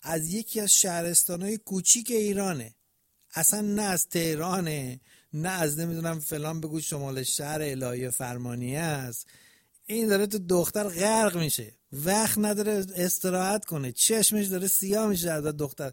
از یکی از شهرستانهای کوچیک ایرانه، اصلا نه از تهرانه، نه از نمیدونم فلان بگو شمال شهر الهی فرمانیه است. این داره تو دختر غرق میشه، وقت نداره استراحت کنه، چشمش داره سیاه میشه از دختر.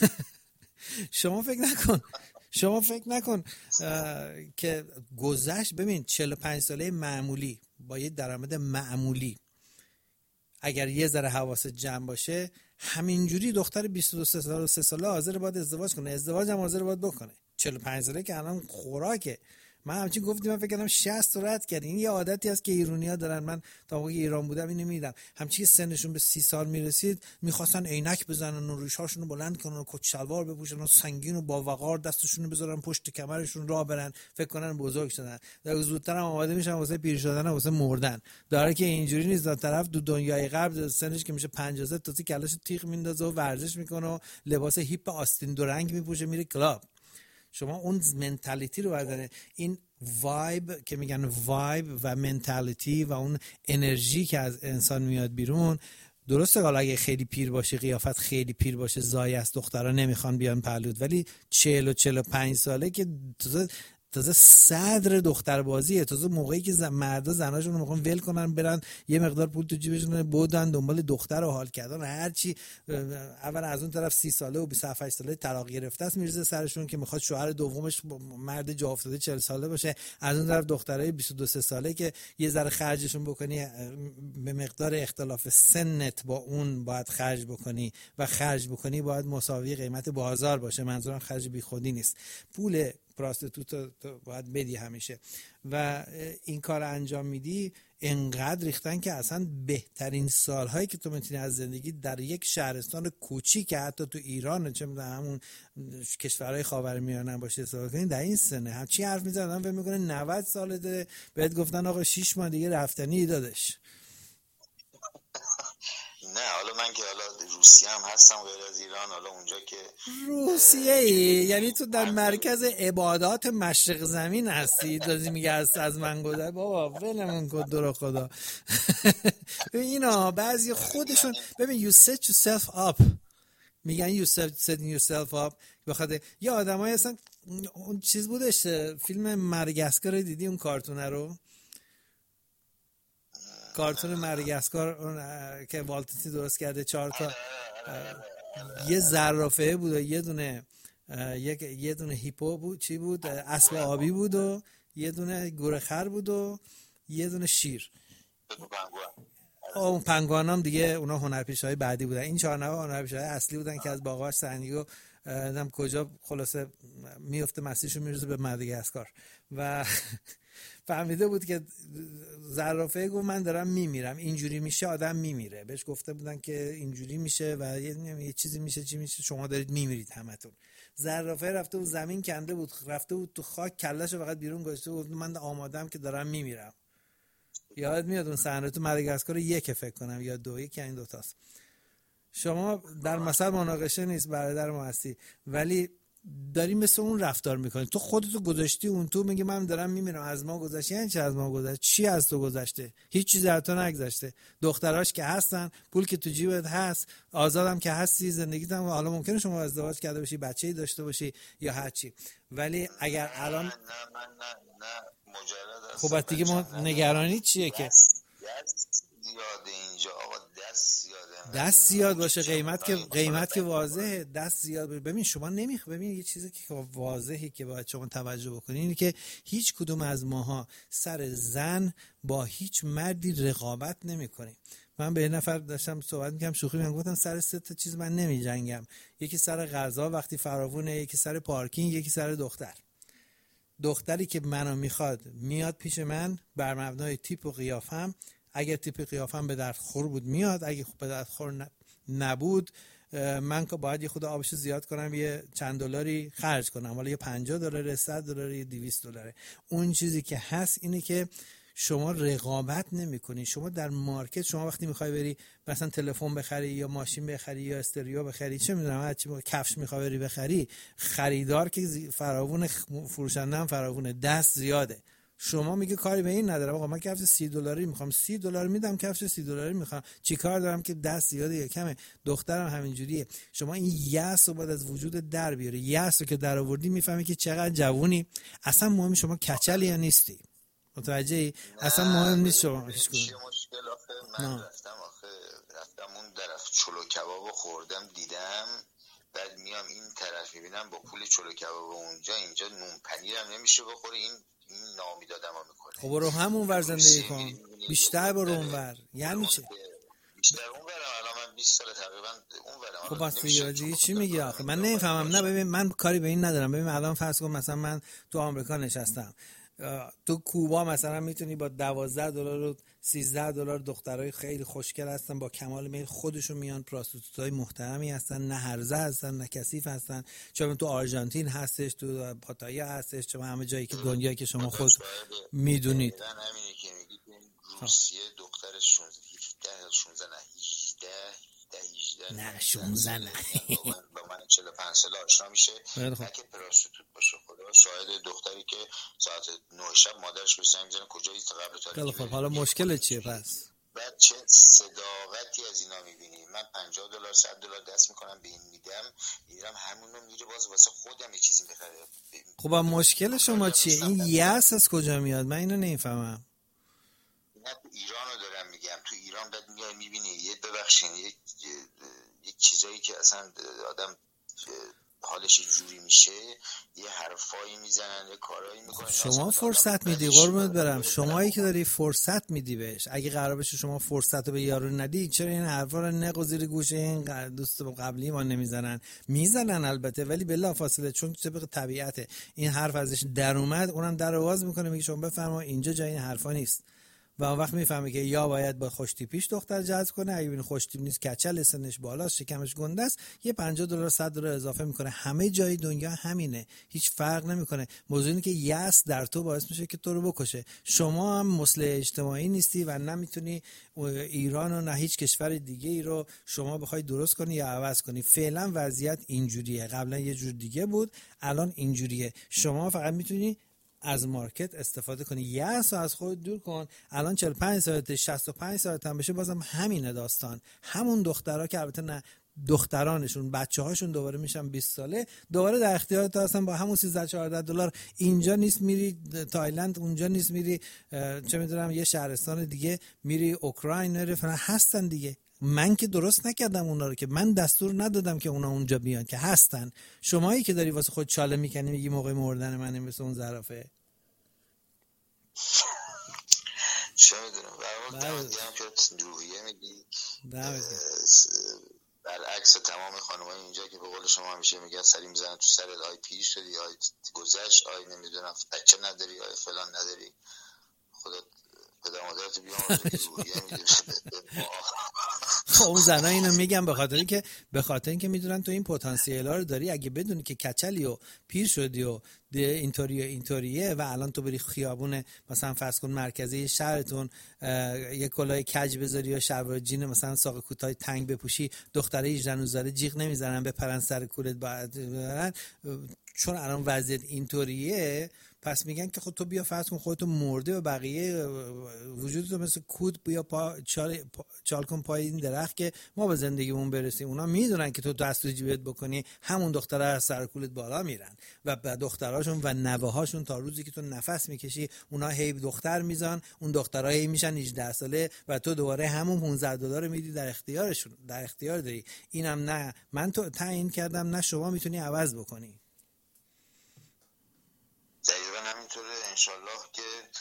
شما فکر نکن که گذشت. ببین 45 ساله معمولی با یه درآمد معمولی اگر یه ذره حواست جمع باشه، همینجوری دختر 22 ساله 3 ساله حاضر باید ازدواج کنه، ازدواج هم حاضر باید بکنه. 45 ساله که الان خوراکه. من همچین گفتیم، من فکر کردم 60 رد کرد. این یه عادتی است که ایرانی‌ها دارن. من تا موقعی ایران بودم اینو می‌دیدم، همچین سنشون به 30 سال میرسید می‌خواستن عینک بزنن و ریشاشون رو بلند کنن و کت شلوار بپوشن و سنگین و با وقار دستشون رو بذارن پشت کمرشون راه برن، فکر کنن بزرگ شدن. در زودتر هم آماده میشن واسه پیر شدن و واسه مردن. داره که اینجوری نیست. در طرف دو دنیای غرب سنش که میشه 50 تا کلاشو تیغ میندازه و ورزش میکنه و لباس هیپ آستین دو رنگ میپوشه میره کلاب. شما اون منتالیتی رو برداره، این وایب که میگن وایب و منتالیتی و اون انرژی که از انسان میاد بیرون. درسته حالا اگه خیلی پیر باشه، قیافت خیلی پیر باشه، زایه است، دخترها نمیخوان بیان پهلوت، ولی 40 و 45 ساله که تازه صدر دختر بازیه، تازه موقعی که مردا زناشون رو میخوان ول کنن برن یه مقدار پول تو جیبشون بودن دنبال دختر و حال کردن و هر چی. اول از اون طرف 30 ساله و 28 ساله طلاق گرفته است میرزه سرشون که میخواد شوهر دومش مرد جا افتاده 40 ساله باشه. از اون طرف دخترای 22 ساله که یه ذره خرجشون بکنی به مقدار اختلاف سنت با اون باید خرج بکنی و خرج بکنی باید مساوی قیمت بازار باشه. منظورم خرج بیخودی نیست. پول پراستیتوت باید بدی همیشه و این کار انجام میدی. انقدر ریختن که اصلا بهترین سالهایی که تو میتونی از زندگی در یک شهرستان کوچیک حتی تو ایران، چه میدونم همون کشورهای خاورمیانه باشه استفاده کنی، در این سنه هم چی حرف میزنن فکر میکنه 90 ساله داره، بهت گفتن آقا 6 ماه دیگه رفتنی دادش. نه حالا من که حالا روسیه هم هستم غیر از ایران، حالا اونجا که روسیه ای یعنی تو در مرکز عبادات مشرق زمین هستی، دازی میگه از من گذر. بابا ولمون کن درو خدا. اینا بعضی خودشون ببین you set yourself up، میگن you setting yourself up. بخاطر یه آدمایی هستن، اون چیز بودش فیلم مدگاسکار دیدی اون کارتونه رو؟ کارتون مدگاسکار که والت درست کرده 4 تا یه زرافه بود و یه دونه هیپو بود، چی بود، اسب آبی بود و یه دونه گورخر بود و یه دونه شیر. اون پنگوانام دیگه اونا هنرپیشه‌های بعدی بودن. این 4 نفر هنرپیشه‌های اصلی بودن که از باغاش سنگیگو نم کجا خلاصه میفته مسیرشو میرسه به مدگاسکار و فهمیده بود که زرافه گفت من دارم میمیرم، اینجوری میشه آدم میمیره. بهش گفته بودن که اینجوری میشه و یه چیزی میشه، چی میشه، شما دارید میمیرید همتون. زرافه رفته بود زمین کنده بود، رفته بود تو خاک، کلهشو فقط بیرون گذاشته بود، من آمادم که دارم میمیرم. یاد میاد اون صحنه تو مدگاسکار 1 فکر کنم یا 2، یکی این دو تاست. شما در مثل مناقشه نیست، برادر ما هستی، ولی داری مثل اون رفتار میکنی. تو خودتو گذاشتی اون تو، میگی من دارم میمیرم، از ما گذشتی. یعنی چی از ما گذشت؟ چی از تو گذشته؟ هیچ چیزی از تو نگذشته. دختراش که هستن، پول که تو جیبت هست، آزادم که هستی، زندگیت هم حالا ممکنه شما ازدواج کرده باشی، بچه‌ای داشته باشی یا هر چی، ولی اگر الان نه مجرد خب دیگه ما نگرانی چیه که زیاده اینجا آقا، دست زیاد باشه، قیمت که واضحه، دست زیاد باشه. ببین شما ببین یه چیزی که واضحه که باید شما توجه بکنین اینه که هیچ کدوم از ماها سر زن با هیچ مردی رقابت نمی‌کنیم. من به یه نفر داشتم صحبت می‌کردم، شوخی می‌کردم، گفتم سر 3 تا چیز من نمی‌جنگم، یکی سر غذا وقتی فراوونه، یکی سر پارکینگ، یکی سر دختری که منو میخواد میاد پیش من بر مبنای تیپ و قیافم. اگر تیپ قیافم به درد خور بود میاد، اگه به درد خور نبود من که باید یه خود آبشو زیاد کنم، یه چند دلاری خرج کنم، حالا یه $50 $100 یه $200. اون چیزی که هست اینه که شما رقابت نمی‌کنی. شما در مارکت، شما وقتی می‌خوای بری مثلا تلفن بخری یا ماشین بخری یا استریو بخری، چه می‌دونم هر چی، کفش می‌خوای بری بخری، خریدار که فراوون، فروشنده هم فراوونه، دست زیاده. شما میگه کاری به این ندارم، آقا من کفش $30 میخوام، $30 میدم، کفش $30 میخوام، چیکار دارم که دست زیاد یا کمه؟ دخترم همینجوریه. شما این یأس رو باید از وجود در بیاری. یأس رو که در آوردی میفهمی که چقدر جوونی. اصلا مهم شما کچلی یا نیستی، متوجهی؟ اصلا مهم نیست شما هیچ کدوم. مشکل آخه من رفتم اون طرف چلو کبابو خوردم دیدم، بعد میام این طرف میبینم با پول چلو کباب اونجا اینجا نون پنیرم نمیشه بخوره، این ناامیدادمو میکنه. خب برو همون ور زندگی کن، بیشتر برو اون ور. یعنی چه؟ بیشتر اون ورم، الان من 20 سال تقریبا اون ورم. خب بس دیگه چی میگی آخه؟ من نمیفهمم. نه ببین من کاری به این ندارم. ببین الان فرض کن مثلا من تو آمریکا نشستم، تو کوبا مثلا میتونی با $12 و $13 دخترای خیلی خوشگل هستن، با کمال میل خودشون میان، پراستیتوتای محترمی هستن، نه هرزه هستن نه کثیف هستن. چون تو آرژانتین هستش، تو پاتایا هستش، چون همه جایی که دنیایی که شما خود میدونید. همینی که میگید روسیه دخترش 16 نه 16 نه با من 45 سال آشنا میشه، نه که پراستیتوت باشه. خدا شاهد، دختری که ساعت 9 شب مادرش بهش زنگ میزنه کجایی قبل تاریخ. خب حالا مشکل چیه پس؟ بعد چه صداقتی از اینا میبینی. من $50 $100 دست میکنم به این میرم همونو میره باز واسه خودم یه چیزی بخره. خب مشکل شما چیه؟ این یأس از کجا میاد؟ من اینو نمیفهمم. نه تو ایرانو دارم میگم. تو ایران بعد میای میبینی یه ببخشین یک چیزایی که اصلا آدم حالش جوری میشه، یه حرفایی میزنن، یه کارایی میکنن. شما فرصت میدی قربونت برم، شمایی که داری فرصت میدی بهش. اگه قرار بشه شما فرصت رو به یارو ندی، چرا این حرفا رو نقو زیر گوش این دوست قبلی ما نمیزنن؟ میزنن البته، ولی بلافاصله، چون طبق طبیعت این حرف ازش در اومد، اونم در آواز میکنه، میگه شما بفرما اینجا جای این حرفا نیست. و اون وقت میفهمه که یا باید با خوشتیپیش دختر جذب کنه، اگه ببین خوشتیپ نیست، کچل، سنش بالاست، شکمش گنده است، یه $50 $100 اضافه میکنه. همه جای دنیا همینه، هیچ فرق نمیکنه. موضوع اینه که یأس در تو باعث میشه که تو رو بکشه. شما هم مصلح اجتماعی نیستی و نمیتونی ایران و نه هیچ کشور دیگه ای رو شما بخوای درست کنی یا عوض کنی. فعلا وضعیت اینجوریه، قبلا یه جور دیگه بود، الان اینجوریه. شما فقط میتونی از مارکت استفاده کنی. یأس رو از خود دور کن. الان 45 سالته، 65 سالت هم بشه، بازم همینه داستان. همون دخترها که البته نه دخترانشون، بچه‌هاشون دوباره میشن 20 ساله، دوباره در اختیار تو هستن با همون $13-14. اینجا نیست میری تایلند، اونجا نیست میری چه میدونم یه شهرستان دیگه، میری اوکراین، میری فلان، هستن دیگه. من که درست نکردم اونا رو، که من دستور ندادم که اونا اونجا بیان، که هستن. شمایی که داری واسه خود چاله میکنی میگی موقع مردن منه مثل اون زرافه. چه میدونم برای که روحیه میگی برعکس تمام خانمای اینجا که به قول شما همیشه میگن سری میزنن تو سرت، آی پیر شدی، آی گذشت، آی نمیدونم بچه نداری، آی فلان نداری. خودت پدر مادرت بیام روحیه میگی. خب اون زنا اینو میگم به خاطر اینکه میدونن تو این پتانسیل‌ها رو داری. اگه بدونی که کچلی و پیر شدی و اینطوریه و الان تو بری خیابون مثلا فرض کن مرکزی شهرتون یک کلاه کج بذاری یا شلوار جین مثلا ساق کوتاه تنگ بپوشی، دختره 18 19 جیغ نمیزنن بپرن سر کولت بعد، چون الان وضعیت اینطوریه. پس میگن که خود تو بیا فرض کن خودتو مرده و بقیه وجودتو مثل کود بیا چال کن پای این درخت که ما به زندگیمون برسیم. اونا میدونن که تو دست تو جیبت بکنی همون دختره از سر کولت بالا میرن و دختراشون و نوه‌هاشون تا روزی که تو نفس میکشی اونا هی دختر میزان، اون دخترها هی میشن 18 ساله و تو دوباره همون $15 میدی در اختیارشون، در اختیار داری. اینم نه من تو تعیین کردم نه شما میتونی عوض بکنی. دقیقا همینطوره. انشالله که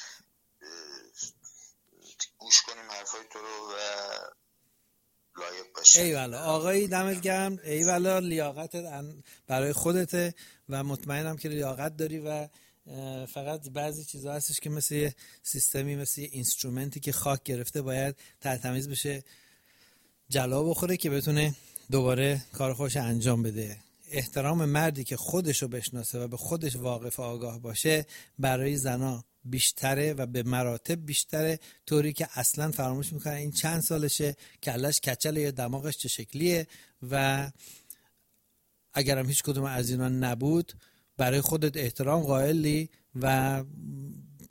گوش کنیم حرفای تو رو و لایق باشیم. ایوالا آقایی دمت گرم، ایوالا لیاقتت برای خودته و مطمئنم که لیاقت داری و فقط بعضی چیزا هستش که مثل یه سیستمی، مثل یه اینسترومنتی که خاک گرفته باید تمیز بشه، جلا بخوره که بتونه دوباره کار خوش انجام بده. احترام مردی که خودشو بشناسه و به خودش واقف و آگاه باشه برای زنا بیشتره و به مراتب بیشتره، طوری که اصلا فراموش میکنن این چند سالشه، کلش کچله یا دماغش چه شکلیه. و اگرم هیچ کدوم از اینا نبود برای خودت احترام قائلی و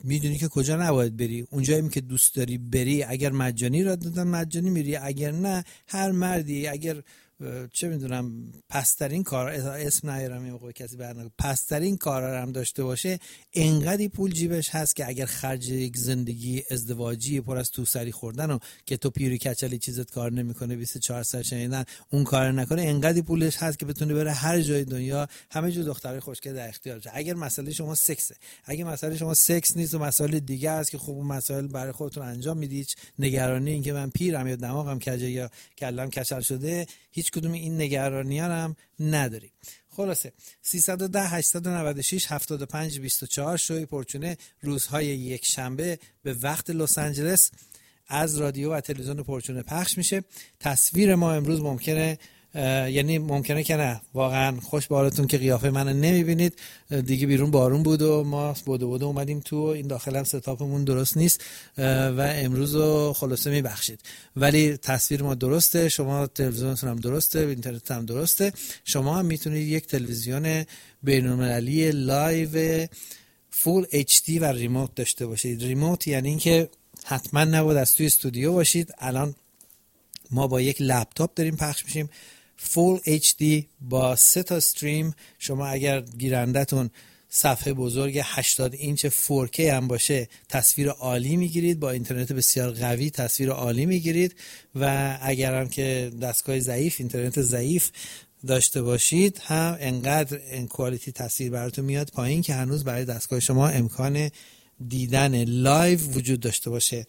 میدونی که کجا نباید بری، اونجایی که دوست داری بری. اگر مجانی را دادن مجانی میری، اگر نه هر مردی اگر چه میدونم پسترین کار، اسم نیارم این موقع کسی برنامه، پسترین کارا هم داشته باشه، انقدی پول جیبش هست که اگر خرج یک زندگی ازدواجی پر از توسری خوردن و که تو پیری کچلی چیزت کار نمیکنه 24 ساعت شنیدن اون کار نکنه، انقدی پولش هست که بتونه بره هر جای دنیا همه جو دخترای خوشگل در اختیارشه. اگر مسئله شما سکسه، اگه مسئله شما سکس نیست و مسائل دیگه است که خب اون مسائل برای خودتون انجام میدید، نگرانی این که من پیرم یا دماغم کجه یا کلم کچل شده، هیچ کدوم این نگرانی‌ها هم نداری. خلاصه 310 896 75 24 شوی پرچونه روزهای یک شنبه به وقت لس آنجلس از رادیو و تلویزیون پرچونه پخش میشه. تصویر ما امروز ممکنه ممکنه که نه، واقعا خوش به حالتون که قیافه منو نمیبینید دیگه. بیرون بارون بود و ما بوده اومدیم تو، این داخل هم ستاپمون درست نیست و امروز رو خلاصه میبخشید، ولی تصویر ما درسته، شما تلویزیونتون هم درسته، اینترنت هم درسته. شما هم میتونید یک تلویزیون بین‌المللی لایو فول اچ دی و ریموت داشته باشید. ریموت یعنی اینکه حتما نباید از توی استودیو باشید. الان ما با یک لپتاپ داریم پخش میشیم فول اچ دی با 3 تا استریم. شما اگر گیرندتون صفحه بزرگ 80 اینچ 4K هم باشه تصویر عالی میگیرید، با اینترنت بسیار قوی تصویر عالی میگیرید، و اگر هم که دستگاه ضعیف، اینترنت ضعیف داشته باشید هم انقدر این کوالیتی تصویر براتون میاد پایین که هنوز برای دستگاه شما امکان دیدن لایو وجود داشته باشه.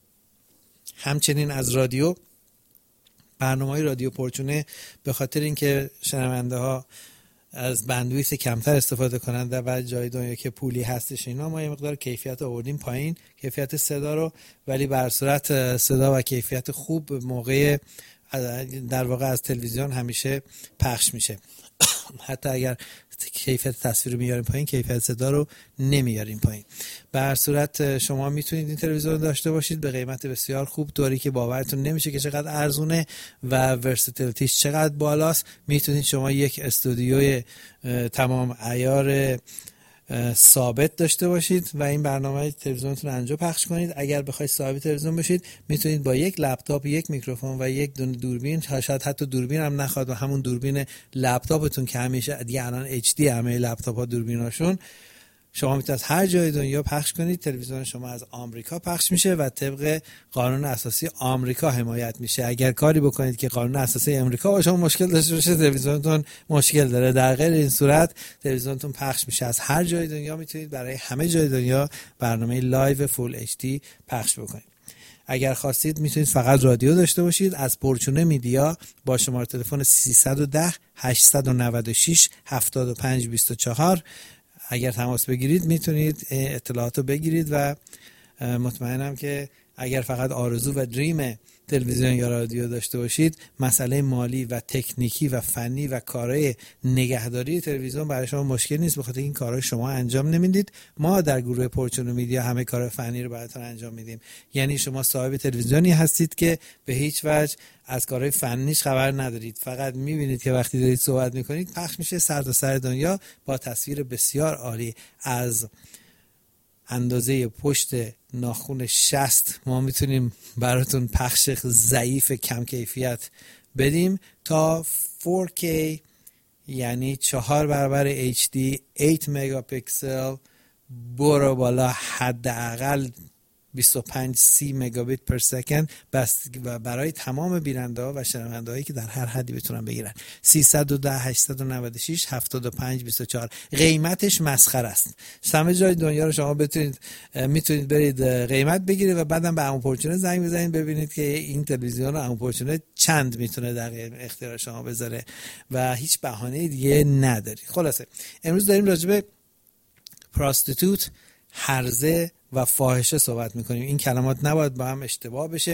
همچنین از رادیو، برنامه‌های رادیو پرچونه به خاطر اینکه شنونده ها از بندویث کمتر استفاده کنند و جای دنیا که پولی هستش اینا، ما یه مقدار کیفیت آوردیم پایین، کیفیت صدا رو، ولی بر صورت صدا و کیفیت خوب موقع در واقع از تلویزیون همیشه پخش میشه. حتی اگر کیفیت تصویر رو میاریم پایین، کیفیت صدا رو نمیاریم پایین. به هر صورت شما میتونید این تلویزیون رو داشته باشید به قیمت بسیار خوب، طوری که باورتون نمیشه که چقدر ارزونه و ورساتیلیتیش چقدر بالاست. میتونید شما یک استودیوی تمام عیار ثابت داشته باشید و این برنامه تلویزیونتون انجا پخش کنید. اگر بخواید صاحب تلویزیون بشید میتونید با یک لپتاپ، یک میکروفون و یک دونه دوربین، شاید حتی دوربین هم نخواد و همون دوربین لپتاپتون که همیشه دیگه الان اچ دی همه لپتاپ ها دوربیناشون، شما میتونید هر جای دنیا پخش کنید. تلویزیون شما از آمریکا پخش میشه و طبق قانون اساسی آمریکا حمایت میشه. اگر کاری بکنید که قانون اساسی آمریکا با شما مشکل داشته باشه، تلویزیونتون مشکل داره. در غیر این صورت تلویزیونتون پخش میشه از هر جای دنیا. میتونید برای همه جای دنیا برنامه لایو فول اچ دی پخش بکنید. اگر خواستید میتونید فقط رادیو داشته باشید. از پرچونه میدیا با شماره تلفن 310 896 75 24 اگر تماس بگیرید میتونید اطلاعات رو بگیرید و مطمئنم که اگر فقط آرزو و دریم تلویزیون یا رادیو داشته باشید، مسئله مالی و تکنیکی و فنی و کارهای نگهداری تلویزیون برای شما مشکل نیست، بخاطر این کارهای شما انجام نمیدید. ما در گروه پرچون میدیا همه کار فنی رو براتون انجام میدیم. یعنی شما صاحب تلویزیونی هستید که به هیچ وجه از کارهای فنیش خبر ندارید، فقط میبینید که وقتی دارید صحبت میکنید پخش میشه سر تا سر دنیا با تصویر بسیار عالی. از اندازه پشت ناخن 60 ما میتونیم براتون پخش ضعیف کم کیفیت بدیم تا 4K، یعنی 4 برابر HD 8 مگاپیکسل، برو بالا حداقل 25-30 مگابیت پر سکند و برای تمام بیننده ها و شنونده هایی که در هر حدی بتونن بگیرن. 310 896 75 24 قیمتش مسخره است. همه جای دنیا رو شما میتونید برید قیمت بگیرید و بعدم به عمو پرچونه زنگ بزنید ببینید که این تلویزیون رو عمو پرچونه چند میتونه در اختیار شما بذاره و هیچ بهانه دیگه نداری. خلاصه امروز داریم راجع به پراستیتوت، هرزه و فاحشه صحبت میکنیم. این کلمات نباید با هم اشتباه بشه.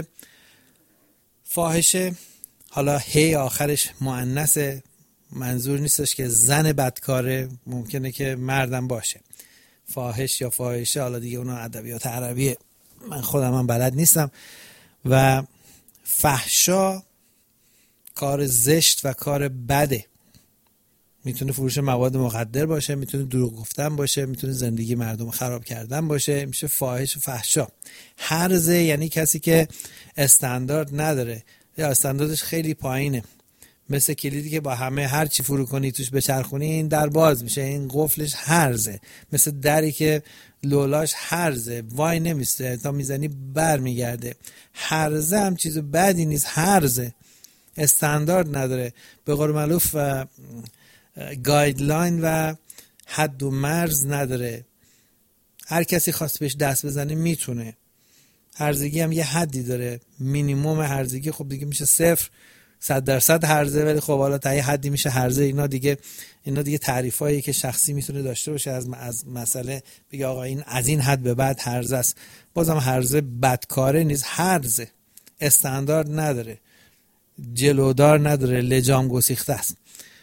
فاحشه، حالا هی آخرش مؤنثه، منظور نیستش که زن بدکاره، ممکنه که مردم باشه. فاحش یا فاحشه، حالا دیگه اونا ادبیات عربیه، من خودم هم بلد نیستم. و فحشا کار زشت و کار بده، میتونه فروش مواد مخدر باشه، میتونه دروغ گفتن باشه، میتونه زندگی مردم خراب کردن باشه، میشه فاحش و فحشا. هرزه یعنی کسی که استاندارد نداره یا استانداردش خیلی پایینه، مثل کلیدی که با همه هر چی فرو کنی توش بچرخونی این در باز میشه، این قفلش هرزه. مثل دری که لولاش هرزه، وای نمیسته تا میزنی بر میگرده. هرزه هم چیز بدی نیست، هرزه استاندارد نداره، به قول معروف گایدلاین و حد و مرز نداره، هر کسی خواست بهش دست بزنه میتونه. هرزگی هم یه حدی داره، مینیمم هرزگی خب دیگه میشه 100% هرزه، ولی خب حالا تا یه حدی میشه هرزه. اینا دیگه تعریفایی که شخصی میتونه داشته باشه از مسئله، بگه آقا این از این حد به بعد هرزه است. بازم هرزه بدکاره نیست، هرزه استاندارد نداره، جلودار نداره، لجام گسیخته است،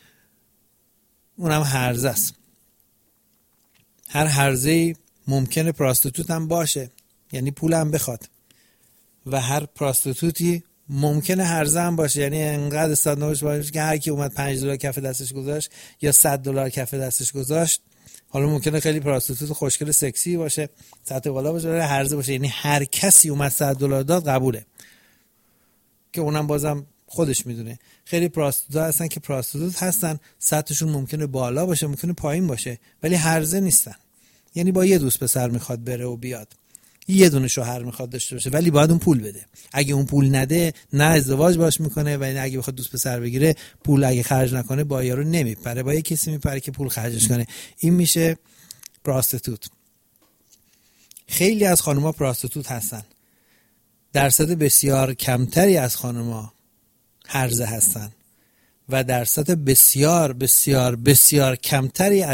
اونم هرزه است. هر هرزه‌ای ممکنه پراستیتوت هم باشه، یعنی پول هم بخواد، و هر پراستیتوتی ممکنه هرزه هم باشه، یعنی انقدر استاندارد باشه که هر کی اومد $5 کف دستش گذاشت یا $100 کف دستش گذاشت. حالا ممکنه خیلی پراستیتوت خوشگل سکسی باشه، سطح بالا باشه، هرزه باشه، یعنی هر کسی اومد $100 داد قبوله، که اونم بازم خودش میدونه. خیلی پراستیتوت هستن که پراستیتوت هستن، سطحشون ممکنه بالا باشه ممکنه پایین باشه، ولی هرزه نیستن. یعنی با یه دوست پسر میخواد بره و بیاد، یه دونه شوهر میخواد داشته باشه، ولی باید اون پول بده. اگه اون پول نده نه ازدواج باش میکنه، و اگه بخواد دوست پسر بگیره پول اگه خرج نکنه با یارو نمیپره، با یه کسی میپره که پول خرجش کنه. این میشه پراستیتوت. خیلی از خانوما پراستیتوت هستن، درصد بسیار کمتری از خانوما هرزه هستن و درصد بسیار بسیار بسیار کمتری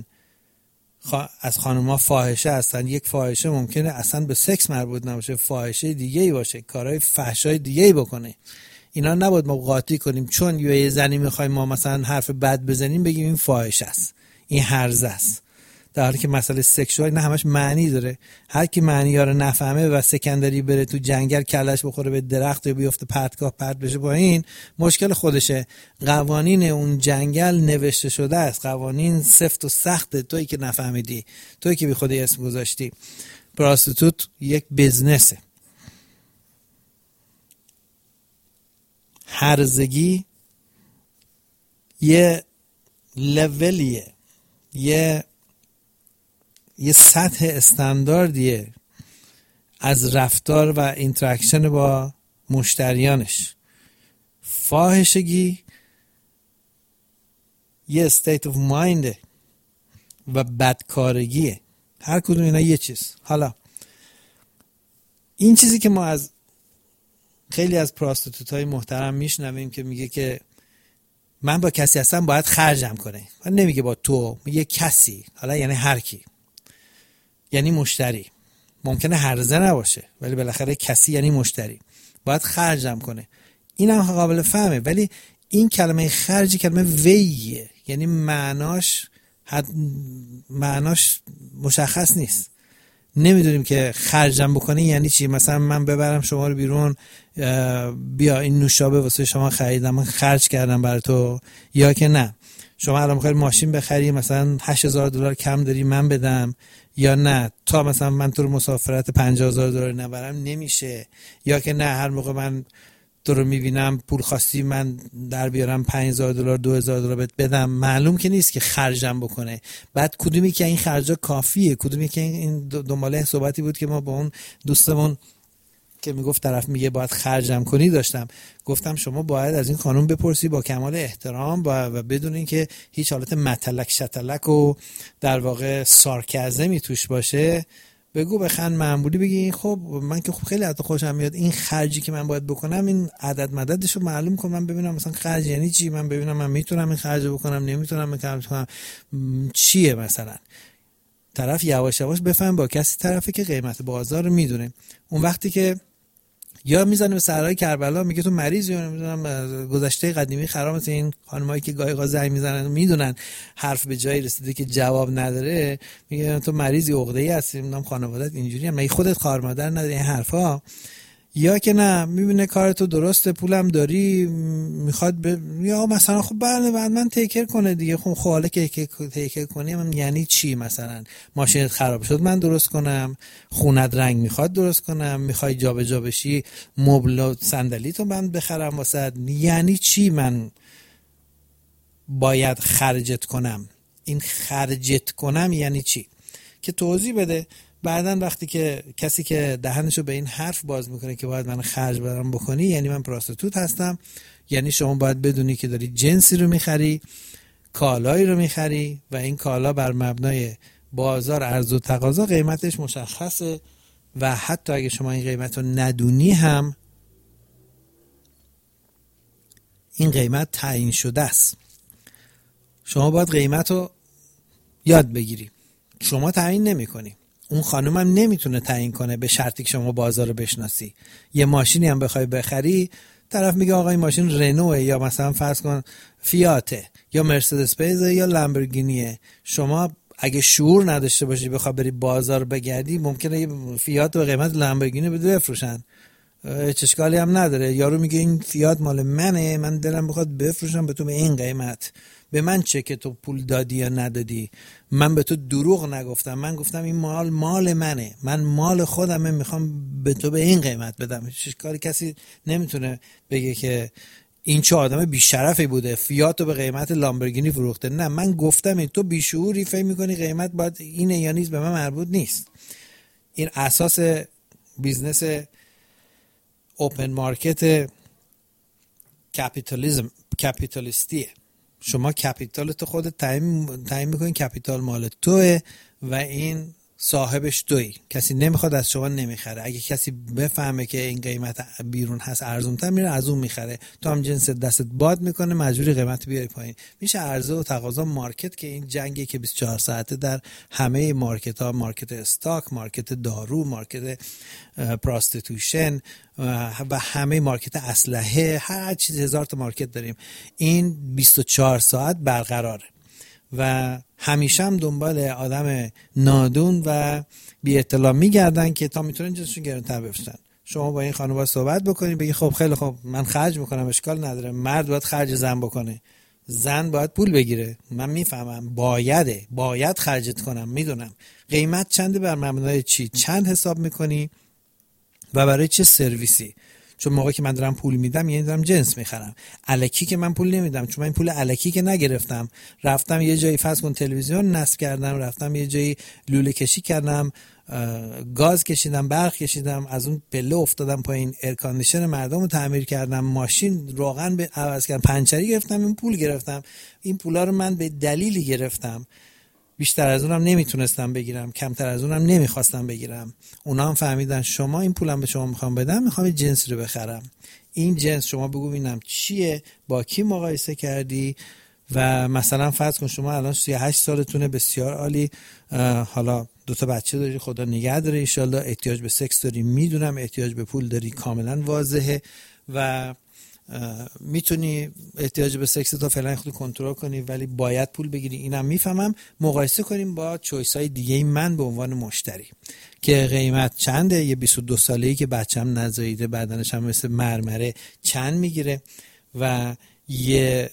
از خانوما فاحشه هستن. یک فاحشه ممکنه اصلا به سکس مربوط نباشه، فاحشه دیگه‌ای باشه، کارهای فحشای دیگه‌ای بکنه. اینا نباید ما قاطی کنیم چون یه زنی میخوایم ما مثلا حرف بد بزنیم بگیم این فاحشه است، این هرزه است، در حالی که مسئله سکشوال نه همش معنی داره. هر کی معنی‌ها رو نفهمه و سکندری بره تو جنگل کلش بخوره به درخت یا بیفته پرتگاه پرت بشه پایین، مشکل خودشه. قوانین اون جنگل نوشته شده است، قوانین سفت و سخته، تویی که نفهمیدی، تویی که بی خودی اسم گذاشتی. پراستیتوت یک بزنسه. هرزگی یه لولیه، یه سطح استانداردیه از رفتار و اینتراکشن با مشتریانش. فاحشگی یه state of mind و بدکارگیه. هر کدوم اینا یه چیز. حالا این چیزی که ما از خیلی از پراستیتوت‌های محترم میشنویم که میگه که من با کسی هستم باید خرجم کنه، من نمیگه با تو، میگه کسی، حالا یعنی هر کی، یعنی مشتری. ممکنه هرزه نباشه ولی بالاخره کسی یعنی مشتری، باید خرجم کنه. این هم قابل فهمه، ولی این کلمه خرجی کلمه ویه، یعنی معناش مشخص نیست. نمیدونیم که خرجم بکنه یعنی چی. مثلا من ببرم شما رو بیرون، بیا این نوشابه واسه شما خریدم، من خرج کردم برای تو، یا که نه شما الان می‌خوای ماشین بخری، مثلا $8,000 کم داری من بدم، یا نه تا مثلا من تو رو مسافرت $50,000 نبرم نمیشه، یا که نه هر موقع من تو رو میبینم پول خواستی من در بیارم $5,000 $2,000 بهت بدم. معلوم که نیست که خرجم بکنه. بعد کدومی که این خرجا کافیه، کدومی که این دنباله صحبتی بود که ما با اون دوستمون که میگفت طرف میگه باید خرجم کنی داشتم، گفتم شما باید از این خانم بپرسی با کمال احترام و بدون اینکه هیچ حالت متلک شتلک و در واقع سارکزمی توش باشه، بگو بخند معمولی، بگی خب من که خب خیلی حتی خوشم میاد این خرجی که من باید بکنم، این عدد مددشو معلوم کن، من ببینم مثلا خرج یعنی چی، من ببینم من میتونم این خرج بکنم، نمیتونم بکنم، چیه مثلا. طرف یواش یواش بفهم با کسی طرفه که قیمت بازار رو میدونه. اون وقتی که یا میزنه به صحرای کربلا میگه تو مریضی، نمیدونم گذشته قدیمی خراب، مثل این خانمایی که گاهی اوقات زنگ میزنن میدونن حرف به جایی رسیده که جواب نداره، میگه تو مریضی، عقده‌ای هستی، نمیدونم خانواده‌ات اینجوریه، مگه خودت خواهر مادر نداری، این حرفا. یا که نه میبینه کارتو درسته، پولم داری، میخواد یا مثلا خب بله بعد من تیکر کنه دیگه. خب حالا که تیکر کنی من یعنی چی؟ مثلا ماشینت خراب شد من درست کنم، خونت رنگ میخواد درست کنم، میخوای جابجا بشی مبل و صندلیتو من بخرم واسه، یعنی چی من باید خرجت کنم؟ این خرجت کنم یعنی چی؟ که توضیح بده. بعدن وقتی که کسی که دهنشو به این حرف باز میکنه که باید من خرج برام بکنی، یعنی من پراستیتوت هستم، یعنی شما باید بدونی که داری جنسی رو میخری، کالایی رو میخری و این کالا بر مبنای بازار عرضه و تقاضا قیمتش مشخصه و حتی اگه شما این قیمت رو ندونی هم این قیمت تعیین شده است. شما باید قیمت رو یاد بگیری. شما تعیین نمی کنی، اون خانم هم نمیتونه تعیین کنه به شرطی که شما بازار رو بشناسی. یه ماشینی هم بخوای بخری، طرف میگه آقا این ماشین رنوه یا مثلا فرض کن فیاته یا مرسدس بنزه یا لامبورگینیه. شما اگه شعور نداشته باشی بخوای بری بازار بگردی، ممکنه یه فیات به قیمت لامبورگینی بده بفروشن، هیچ اشکالی هم نداره. یارو میگه این فیات مال منه، من دلم بخواد بفروشم به تو به این قیمت، به من چه که تو پول دادی یا ندادی، من به تو دروغ نگفتم، من گفتم این مال منه، من مال خودمه، میخوام به تو به این قیمت بدم. اشکالی کسی نمیتونه بگه که این چه آدم بیشرفی بوده فیاتو به قیمت لامبورگینی فروخته. نه، من گفتم تو بیشعوری فکر میکنی قیمت باید اینه یا نیست، به من مربوط نیست. این اساس بیزنس اوپن مارکت کپیتالیستیه. شما کپیتالت خودت تعیین میکنی، کپیتال مال توه و این صاحبش تویی، کسی نمیخواد از شما نمیخره. اگه کسی بفهمه که این قیمت بیرون هست ارزونتر میره از اون میخره، تو هم جنس دستت باد میکنه مجبوری قیمت بیاری پایین. میشه عرضه و تقاضا مارکت که این جنگی که 24 ساعته در همه مارکت ها، مارکت استاک، مارکت دارو، مارکت پراستیتوشن و همه مارکت اسلحه، هر چیز هزار تا مارکت داریم، این 24 ساعت برقراره و همیشه هم دنبال آدم نادون و بی اطلاع میگردن که تا میتونن جنسشون گرونتر بفروشن. شما با این خانوما صحبت بکنید، بگی خب خیلی خب من خرج میکنم، اشکال نداره. مرد باید خرج زن بکنه، زن باید پول بگیره. من میفهمم باید خرجت کنم، میدونم قیمت چنده، بر مبنای چی، چند حساب میکنی و برای چه سرویسی. چون موقعی که من دارم پول میدم یعنی دارم جنس میخرم. الکی که من پول نمیدم، چون من این پول الکی که نگرفتم، رفتم یه جایی فرض کن تلویزیون نصب کردم، رفتم یه جایی لوله کشی کردم، گاز کشیدم، برق کشیدم، از اون پله افتادم پایین، ایر کاندیشن مردم رو تعمیر کردم، ماشین روغن به عوض کردم، پنچری گرفتم، این پول گرفتم. این پولا رو من به دلیلی گرفتم، بیشتر از اونم نمیتونستم بگیرم، کمتر از اونم نمیخواستم بگیرم. اونا هم فهمیدن شما این پولم به شما میخوام بدم، میخوام جنس رو بخرم. این جنس شما بگو ببینم چیه، با کی مقایسه کردی و مثلا فرض کن شما الان 38 سالتونه، بسیار عالی، حالا 2 تا بچه داری، خدا نگه داره ان شاء الله، احتیاج به سکس داری، میدونم احتیاج به پول داری، کاملا واضحه و میتونی احتیاج به سکس تو فعلا خود کنترل کنی ولی باید پول بگیری، اینم میفهمم. مقایسه کنیم با چویس های دیگه من به عنوان مشتری که قیمت چنده. یه 22 ساله‌ای که بچه‌م نزاییده، بدنش هم مثل مرمره، چند میگیره و یه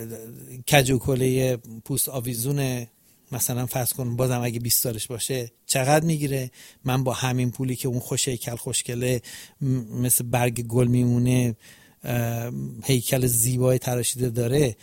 کجوکله پوست آویزون مثلا فرض کن بازم اگه 20 سالش باشه چقدر میگیره. من با همین پولی که اون خوش هیکل خوشگله مثل برگ گل میمونه، هیکل زیبای تراشیده داره،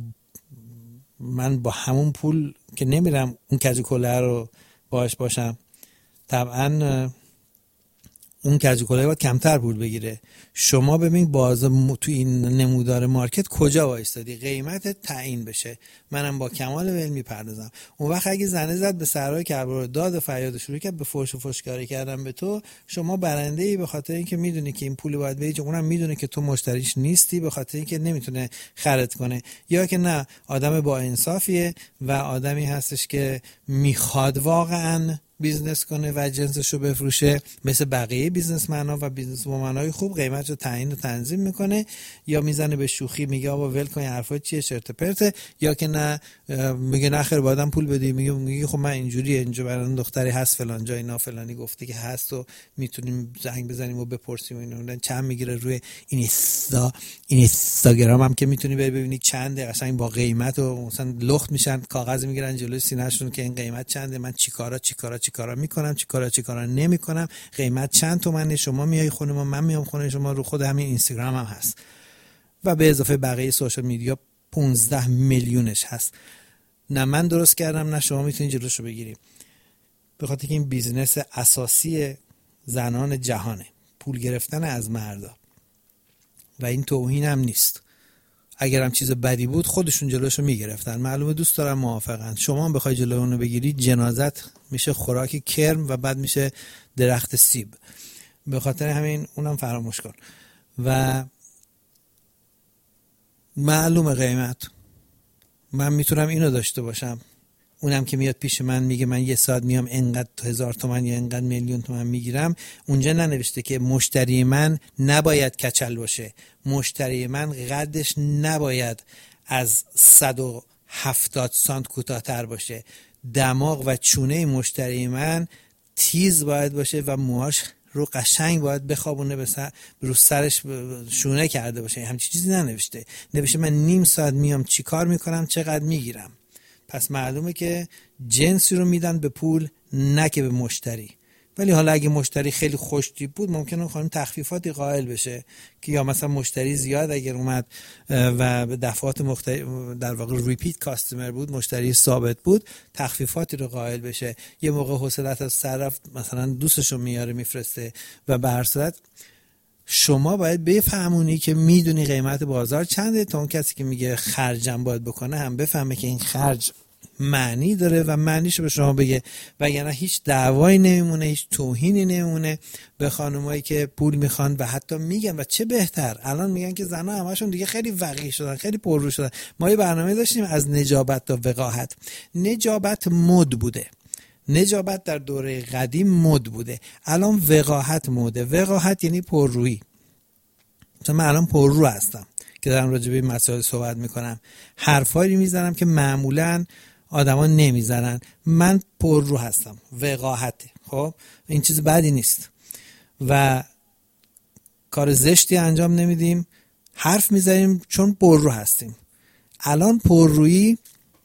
من با همون پول که نمیرم اون کجوکله رو باش باشم، طبعا اون کجوکله باید کمتر پول بگیره. شما ببین تو این نمودار مارکت کجا وایستادی، قیمت تعیین بشه، منم با کمال علم میپردازم. اون وقت اگه زنه زد به سرای کربلا، داد و فریاد شروع کرد به فحش و فحشکاری کردن به تو، شما برنده ای به خاطر اینکه میدونی که این پول باید بدی، اونم میدونه که تو مشتریش نیستی به خاطر اینکه نمیتونه خرید کنه، یا که نه آدم با انصافیه و آدمی هستش که میخواد واقعا بیزنس کنه و جنسش رو بفروشه، مثل بقیه بیزنسمن‌ها و بیزنس‌وومن‌های خوب قیمت رو تعیین و تنظیم میکنه، یا میزنه به شوخی میگه آقا ول کن حرفا چیه چرت و پرته، یا که نه میگه نه خیر بعدم پول بدی، میگه خب من اینجوریه اینجا برای دختری هست فلان جا اینا فلانی گفته که هست و میتونیم زنگ بزنیم و بپرسیم اینا چند میگیره. روی اینستاگرام هم که میتونی ببینی چنده، قشنگ با قیمت و مثلا لخت میشن کاغذ میگیرن جلوی سینه‌شون که این قیمت چنده، من چیکارا میکنم چیکارا نمیکنم، قیمت چند تومنه، شما میای خونه ما من میام خونه شما. رو خود همین اینستاگرام هم هست و به اضافه بقیه سوشال میدیا 15 میلیونش هست. نه من درست کردم نه شما میتونید جلوشو بگیریم، به خاطر که این بیزنس اساسی زنان جهانه، پول گرفتن از مردا و این توهین هم نیست. اگر هم چیز بدی بود خودشون جلوشو میگرفتن، معلومه دوست دارن موافقن. شما هم بخوای جلو اونو بگیری جنازت میشه خوراک کرم و بعد میشه درخت سیب. به خاطر همین اونم فراموش کن. و معلومه قیمت من میتونم اینو داشته باشم، اونم که میاد پیش من میگه من یه ساعت میام انقدر 1000 تومان یا انقدر میلیون تومان میگیرم، اونجا ننوشته که مشتری من نباید کچل باشه، مشتری من قدش نباید از 170 سانت کوتاه‌تر باشه، دماغ و چونه مشتری من تیز باید باشه و موهاش رو قشنگ باید بخوابونه رو سرش شونه کرده باشه. همچین چیزی ننوشته. نوشته من نیم ساعت میام چی کار میکنم چقدر میگیرم. پس معلومه که جنسی رو میدن به پول نه که به مشتری. ولی حالا اگه مشتری خیلی خوش‌تیپ بود ممکنه خانم تخفیفاتی قائل بشه که یا مثلا مشتری زیاد اگر اومد و به دفعات مختلف در واقع ریپیت کاستمر بود، مشتری ثابت بود، تخفیفاتی رو قائل بشه. یه موقع حوصله‌ات از سر رفت مثلا دوستشو میاره میفرسته و به هر صورت شما باید بفهمونی که میدونی قیمت بازار چنده تا اون کسی که میگه خرجم باید بکنه هم بفهمه که این خرج معنی داره و معنیشو به شما بگه، وگرنه هیچ دعوایی نمیمونه، هیچ توهینی نمیمونه به خانمایی که پول میخوان. و حتی میگن و چه بهتر الان میگن که زنها همشون دیگه خیلی وقیح شدن، خیلی پررو شدن. ما یه برنامه داشتیم از نجابت تا وقاحت. نجابت مد بوده، نجابت در دوره قدیم مد بوده، الان وقاحت مده. وقاحت یعنی پررویی. مثلا من الان پررو هستم که دارم راجع به این مسائل صحبت میکنم، حرفایی میزنم که معمولاً آدما نمیزنن، من پررو هستم، وقاحته. خب این چیز بدی نیست و کار زشتی انجام نمیدیم، حرف میزنیم چون پررو هستیم. الان پررویی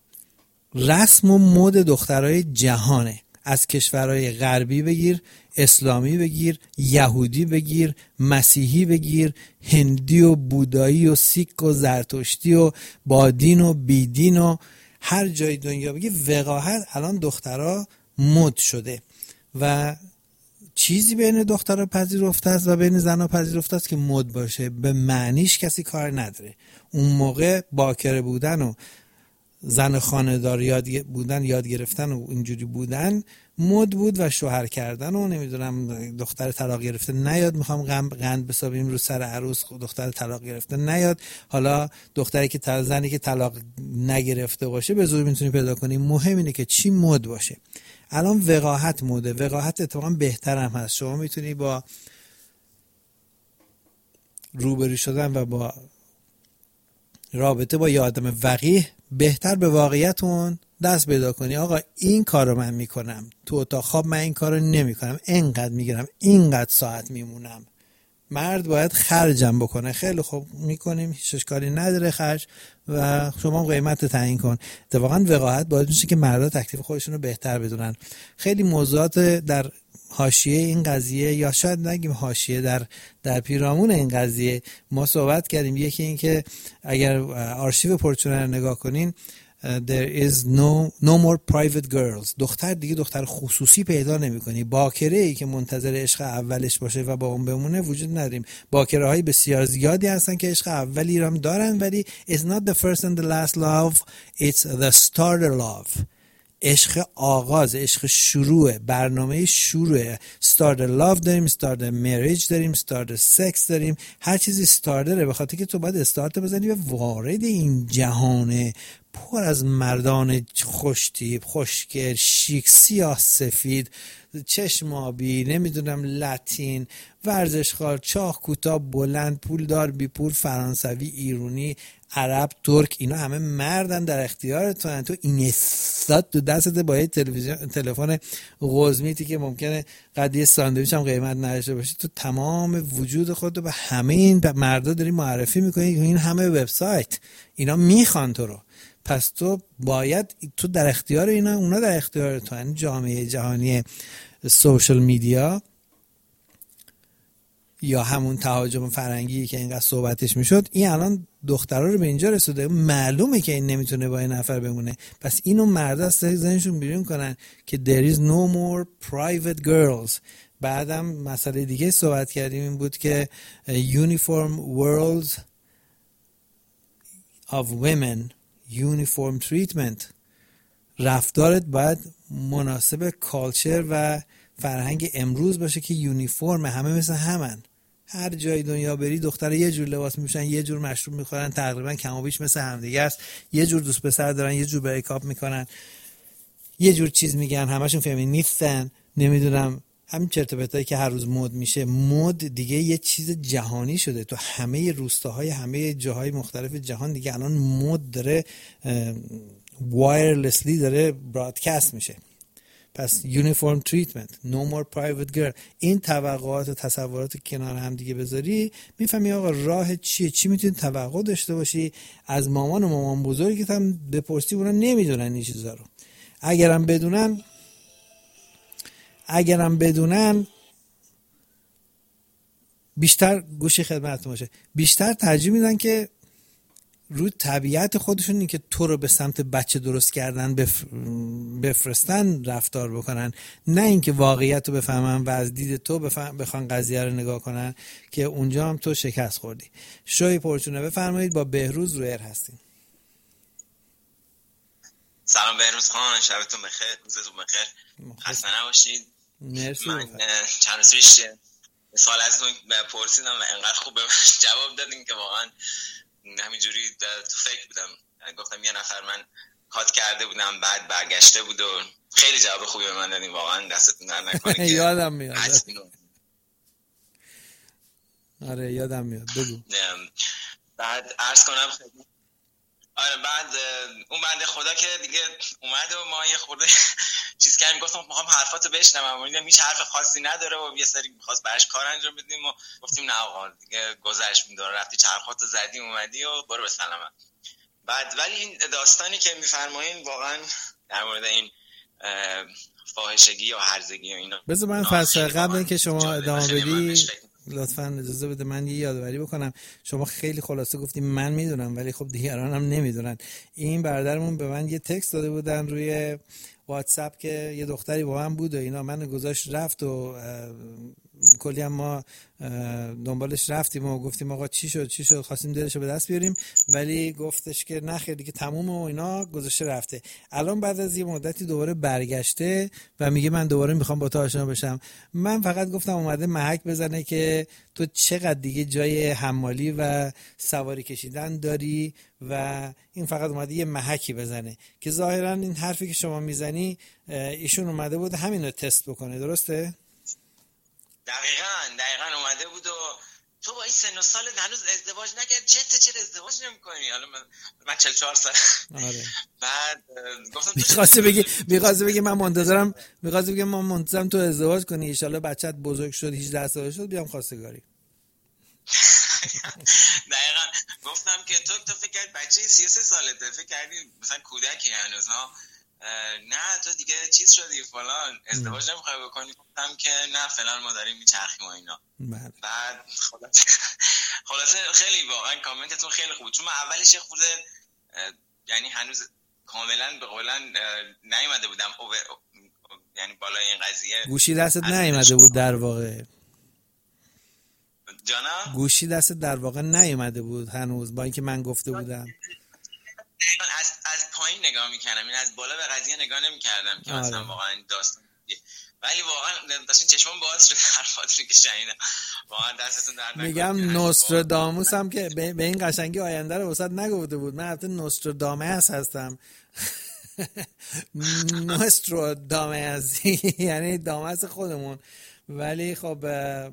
رسم و مد دخترای جهانه، از کشورهای غربی بگیر، اسلامی بگیر، یهودی بگیر، مسیحی بگیر، هندی و بودایی و سیک و زرتشتی و بادین و بیدین و هر جای دنیا بگی وقاحت الان دخترها مد شده و چیزی بین دخترها پذیرفته است و بین زنها پذیرفته است که مد باشه. به معنیش کسی کار نداره. اون موقع باکره بودن و زن خانه‌دار یاد گرفتن و اینجوری بودن مد بود و شوهر کردن و نمیدونم دختر طلاق گرفته نیاد، میخوام قند بسابیم رو سر عروس دختر طلاق گرفته نیاد. حالا دختری که زنی که طلاق نگرفته باشه به زور میتونی پیدا کنی. مهم اینه که چی مد باشه. الان وقاحت مده، وقاحت اتفاقا بهتر هم هست. شما میتونی با روبرو شدن و با رابطه با یه آدم وقیح بهتر به واقعیتون دست پیدا کنی. آقا این کار رو من میکنم، تو اتاق خواب من این کار رو نمی کنم، اینقدر میگیرم، اینقدر ساعت میمونم، مرد باید خرجم بکنه. خیلی خوب میکنیم، هیچ اشکالی نداره خرج و شما قیمت تعیین کن. اتفاقا وقاحت باید میشه که مردا تکلیف خودشون رو بهتر بدونن. خیلی موضوعات در حاشیه این قضیه یا شاید نگیم حاشیه در پیرامون این قضیه ما صحبت کردیم. یکی این که اگر آرشیو پورچونر نگاه کنین there is no more private girls. دختر دیگه دختر خصوصی پیدا نمی‌کنی. باکره‌ای که منتظر عشق اولش باشه و با اون بمونه وجود نداریم. باکره‌های بسیار زیادی هستن که عشق اولی رو هم دارن ولی it's not the first and the last love, it's the starter love. عشق آغاز، عشق شروع، برنامه شروع. استارت لاو داریم، استارت مریج داریم، استارت سکس داریم، هر چیزی استارتره، به خاطر که تو باید استارت بزنی و وارد این جهان پر از مردان خوشتیپ، خوشگل، شیک، سیاه سفید، چشم آبی، نمیدونم لاتین، ورزشکار، چاق کوتاه بلند، پولدار بی پول، فرانسوی، ایرانی، عرب، ترک، اینا همه مردن، در اختیار تو. تو این استاد تو دستت با یه تلفن قزمیتی که ممکنه قدیه ساندویچ هم قیمت نداشته باشه، تو تمام وجود خودت به همه این مردا داری معرفی میکنی. این همه وبسایت اینا میخوان تو رو، پس تو باید، تو در اختیار اینا، اونا در اختیار تو. یعنی جامعه جهانی سوشال میدیا یا همون تهاجم فرنگی که اینقدر صحبتش میشد، این الان دخترها رو به اینجا رسوده. معلومه که این نمیتونه با این نفر بمونه، پس اینو مردا از ذهنشون بیرون کنن که there is no more private girls. بعدم مسئله دیگه صحبت کردیم، این بود که uniform worlds of women، uniform treatment. رفتارت باید مناسب کالچر و فرهنگ امروز باشه که یونیفرم، همه مثل همن. هر جای دنیا بری دختر یه جور لباس میپوشن، یه جور مشروب میخورن، تقریبا کم و بیش مثل همدیگه است. یه جور دوست پسر دارن، یه جور بریکاپ میکنن، یه جور چیز میگن، همشون فمینیستن، نمیدونم همین چرت و پرتایی که هر روز مد میشه. مد دیگه یه چیز جهانی شده، تو همه روستاهای همه جاهای مختلف جهان دیگه الان مد داره وایرلسلی داره برادکست میشه. پس یونیفرم تریتمنت، نو مور پرایوت گرل. این توقعات و تصورات کنار هم دیگه بذاری، میفهمی آقا راه چیه، چی میتونی توقع داشته باشی از مامان و مامان بزرگی که هم بپرسی، اونا نمیدونن این چیزا رو. اگرم بدونن بیشتر گوشی خدمتتون باشه، بیشتر ترجیح میدن که روی طبیعت خودشون، این که تو رو به سمت بچه درست کردن بفرستن رفتار بکنن، نه اینکه واقعیت رو بفهمن و از دید تو بخوان قضیه رو نگاه کنن که اونجا هم تو شکست خوردی. شوی پرچونه بفرمایید، با بهروز روی ایر هستیم. سلام بهروز خان، شبتون بخیر، روزتون بخیر، خسته نباشید. مرسی. من چند روز پیش سوال ازتون پرسیدم و انقدر خوب به جواب دادین که واقعا همینجوری تو فکر بودم. گفتم یه نفر من کات کرده بودم بعد برگشته بود و خیلی جواب خوبی به من دادین، واقعا دستتون در نکنه. یادم میاد. آره یادم میاد، بگو. بعد عرض کنم بعد اون بنده خدا که دیگه اومد و ما یه خورده چیز کردیم، گفتم میخوام حرفاتو بشنوم و دیدم هیچ حرف خاصی نداره و یه سری می‌خواست براش کار انجام بدیم و گفتیم نه آقا دیگه گذشت می‌داره، رفتی حرفاتو زدی اومدی و برو به سلامت. بعد ولی این داستانی که می‌فرمایین واقعا در مورد این فاحشگی و هرزگی و اینا، بذار من فصل قبل اینکه شما ادامه بدی لطفاً اجازه بده من یه یادآوری بکنم. شما خیلی خلاصه گفتیم من میدونم ولی خب دیگران هم نمیدونن. این برادرمون به من یه تکست داده بودن روی واتساپ که یه دختری با من بود و اینا، من گذاشت رفت و کلی هم ما دنبالش رفتیم و گفتیم آقا چی شد، خواستیم دلشو به دست بیاریم ولی گفتش که نه خیر دیگه تمومه و اینا، گذاشته رفته. الان بعد از یه مدتی دوباره برگشته و میگه من دوباره میخوام با تو آشنا بشم. من فقط گفتم اومده محک بزنه که تو چقدر دیگه جای حمالی و سواری کشیدن داری و این فقط اومده یه محکی بزنه که ظاهرا این حرفی که شما میزنی ایشون اومده بود همین رو تست بکنه. درسته؟ دقیقاً اومده بود و تو با این سن و سال هنوز ازدواج نکردی، چرا ازدواج نمی‌کنی؟ حالا من 44 سال. آره. بعد گفتم می‌خواسته بگه من منتظرم تو ازدواج کنی ان شاءالله بچت بزرگ شد 18 ساله شد بیام خواستگاری. دقیقاً گفتم که تو فکر کردی بچه 33 سالته، فکر کردی مثلا کودکی هنوز ها، نه تو دیگه چیز شدی فلان، ازدواج نمیخوای بکنی. گفتم که نه فلان ما داریم میچرخیم و اینا. بعد خلاصه خیلی واقعا کامنتتون خیلی خوب، چون من اولش خورده یعنی هنوز کاملا به قولن نیومده بودم یعنی بالای این قضیه گوشی دستت نیومده بود در واقع. جانا گوشی دستت در واقع نیومده بود هنوز با اینکه من گفته بودم. از پایین نگاه میکردم، این از بالا به قضیه نگاه نمیکردم که مثلا واقعا داستان، ولی واقعا داشتین چشمم باز شد حرفاتون که شنیدم، واقعا دستتون درد نکنه. میگم نوستراداموس هم که به این قشنگی آینده رو وسط نگفته بود. من البته نوسترادامس هستم. نوسترادامس یعنی دامس خودمون، ولی خب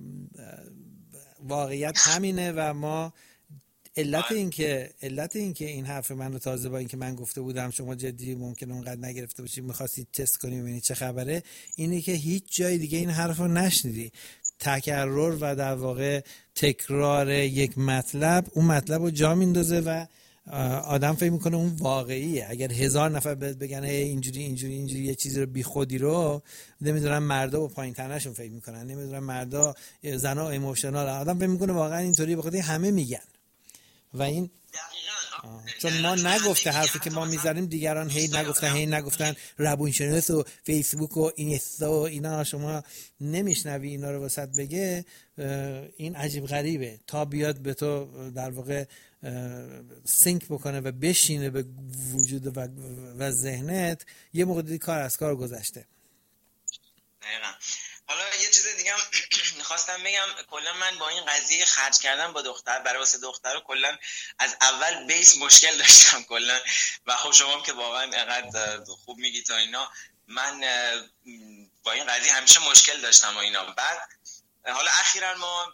واقعیت همینه و ما علت این که این حرف من رو تازه با این که من گفته بودم شما جدی ممکنه اونقدر نگرفته باشید می‌خواستید تست کنید ببینید چه خبره، اینه که هیچ جای دیگه این حرف رو نشنیدی. تکرار و در واقع تکرار یک مطلب اون مطلب رو جا میندازه و آدم فکر میکنه اون واقعیه. اگر 1000 نفر بگن اینجوری یه چیزی رو بی خودی رو، نمیدونم مردا با پایین تنشون فکر میکنن، نمیدونم مردا زنا ایموشنال، آدم فکر میکنه واقعا اینطوری، بخاطر همه میگن و این چون ما نگفته حرفی که ما میذاریم دیگران هی نگفتن روانشناس و فیسبوک و اینستا و اینا شما نمیشنوی اینا رو واسط بگه، این عجیب غریبه تا بیاد به تو در واقع سینک بکنه و بشینه به وجود و ذهنت، یه موقع کار از کار گذشته. دقیقاً. حالا یه چیز دیگه هم میخواستم بگم، کلا من با این قضیه خرج کردن با دختر برای واسه دختر کلا از اول بیس مشکل داشتم کلا، و خب شما هم که واقعا انقدر خوب میگی تا اینا، من با این قضیه همیشه مشکل داشتم و اینا. بعد حالا اخیراً ما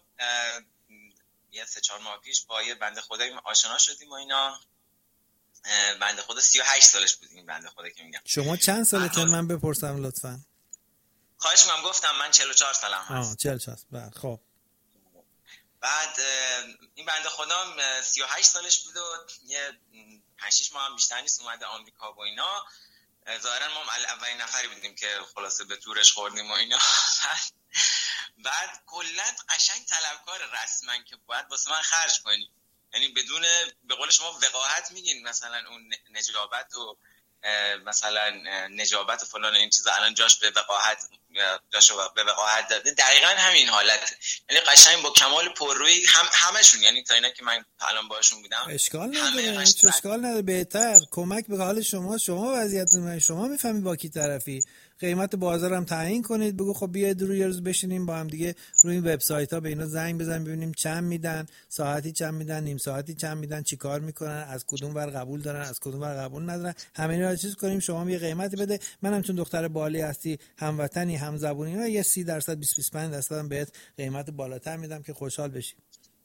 یه 3-4 ماه پیش با یه بنده خدایی آشنا شدیم و اینا. بنده خدا 38 سالش بود این بنده خدا که میگم. شما چند سالته من بپرسم لطفاً؟ خواهش می‌کنم. گفتم من 44 سالم هست. 44. بعد خب بعد این بنده خدا 38 سالش بود و یه 5-6 ماه هم بیشتر نیست اومده آمریکا و اینا. ظاهرا ما اولین نفری بودیم که خلاصه به تورش خوردیم و اینا. بعد کلا قشنگ طلبکار رسما که باید واسه من خرج کنی، یعنی بدون به قول شما وقاحت میگین مثلا اون نجابت و مثلا نجابت و فلان این چیزا الان جاش به وقاحت داده، دقیقاً همین حالت، یعنی قشنگ با کمال پررویی همشون، یعنی تا اینا که من الان باهاشون بودم اشکال نداره بهتر کمک به حال شما وضعیتتون، شما میفهمی با کی طرفی، قیمت بازارم تعیین کنید، بگو خب بیاید رو یه روز بشینیم با هم دیگه روی این وبسایت‌ها به اینا زنگ بزنیم ببینیم چند میدن، ساعتی چند میدن، نیم ساعتی چند میدن، چیکار میکنن، از کدوم ور قبول دارن، از کدوم ور قبول ندارن، همه اینا رو چیز کنیم، شما یه قیمتی بده، منم چون دختر بالی هستی، هموطنی، همزبونی، اینا یه 30% 20-25% هم بهت قیمت بالاتر میدم که خوشحال بشی.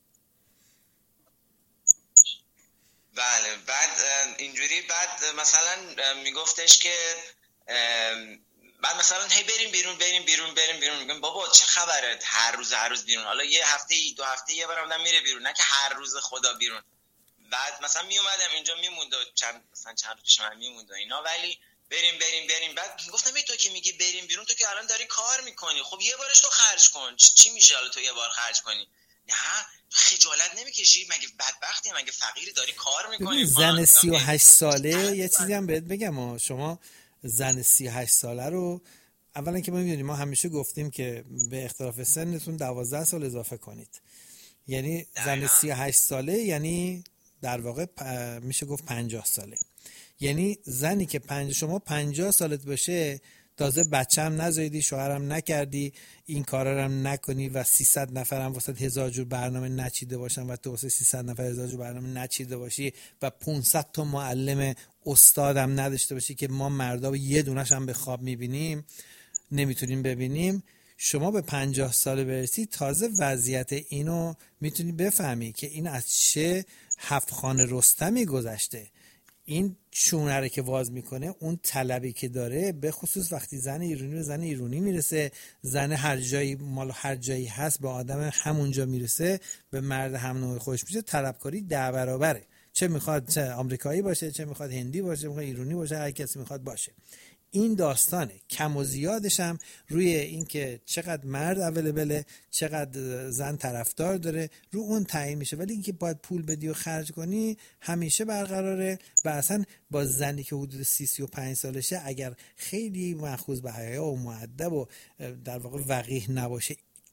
بله. بعد اینجوری بعد مثلا میگفتش که بعد مثلا هی بریم بیرون، میگم بابا چه خبره هر روز بیرون، حالا یه هفته 2 هفته یه بار آدم میره بیرون، نه که هر روز خدا بیرون. بعد مثلا میومدم اینجا میموند چند روز پیش من میموند اینا، ولی بریم. بعد گفتم تو که میگی بریم بیرون، تو که الان داری کار میکنی، خب یه بارش تو خرج کن، چی میشه حالا تو یه بار خرج کنی؟ نه خجالت نمیکشی؟ مگه بدبختی؟ مگه فقیری داری کار میکنی؟ زن 38 ساله یه چیزی هم بهت بگم، شما زن 38 ساله رو اولا که ما می‌دونیم، ما همیشه گفتیم که به اختلاف سنتون 12 سال اضافه کنید، یعنی زن 38 ساله یعنی در واقع میشه گفت 50 ساله، یعنی زنی که شما 50 سالت باشه، تازه بچه هم نزایدی، شوهرم نکردی، این کارا رو هم نکنی و 300 نفر هم واسه 1000 جور برنامه نچیده باشن و تو واسه 300 نفر 1000 جور برنامه نچیده باشی و 500 تا معلم استادم نداشته باشی که ما مردا یه دونش هم به خواب میبینیم نمیتونیم ببینیم، شما به 50 سال برسی، تازه وضعیت اینو میتونی بفهمی که این از چه هفت‌خوان رستمی گذشته. این چونه که واز میکنه، اون طلبی که داره، به خصوص وقتی زن ایرانی به زن ایرانی میرسه، زن هر جایی مال هر جایی هست به آدم همونجا میرسه، به مرد هم نوع خوش میشه، طلبکاری 10 برابره، چه میخواد چه آمریکایی باشه، چه میخواد هندی باشه، چه میخواد ایرانی باشه، هر کسی میخواد باشه. این داستانه، کم و زیادش هم روی این که چقدر مرد اویلیبله، چقدر زن طرفدار داره، رو اون تعیین میشه، ولی اینکه باید پول بدی و خرج کنی همیشه برقراره. و اصلا با زنی که حدود 30-35 سالشه، اگر خیلی مأخوذ به حیا و مؤدب و در واقع وقیح نباشه،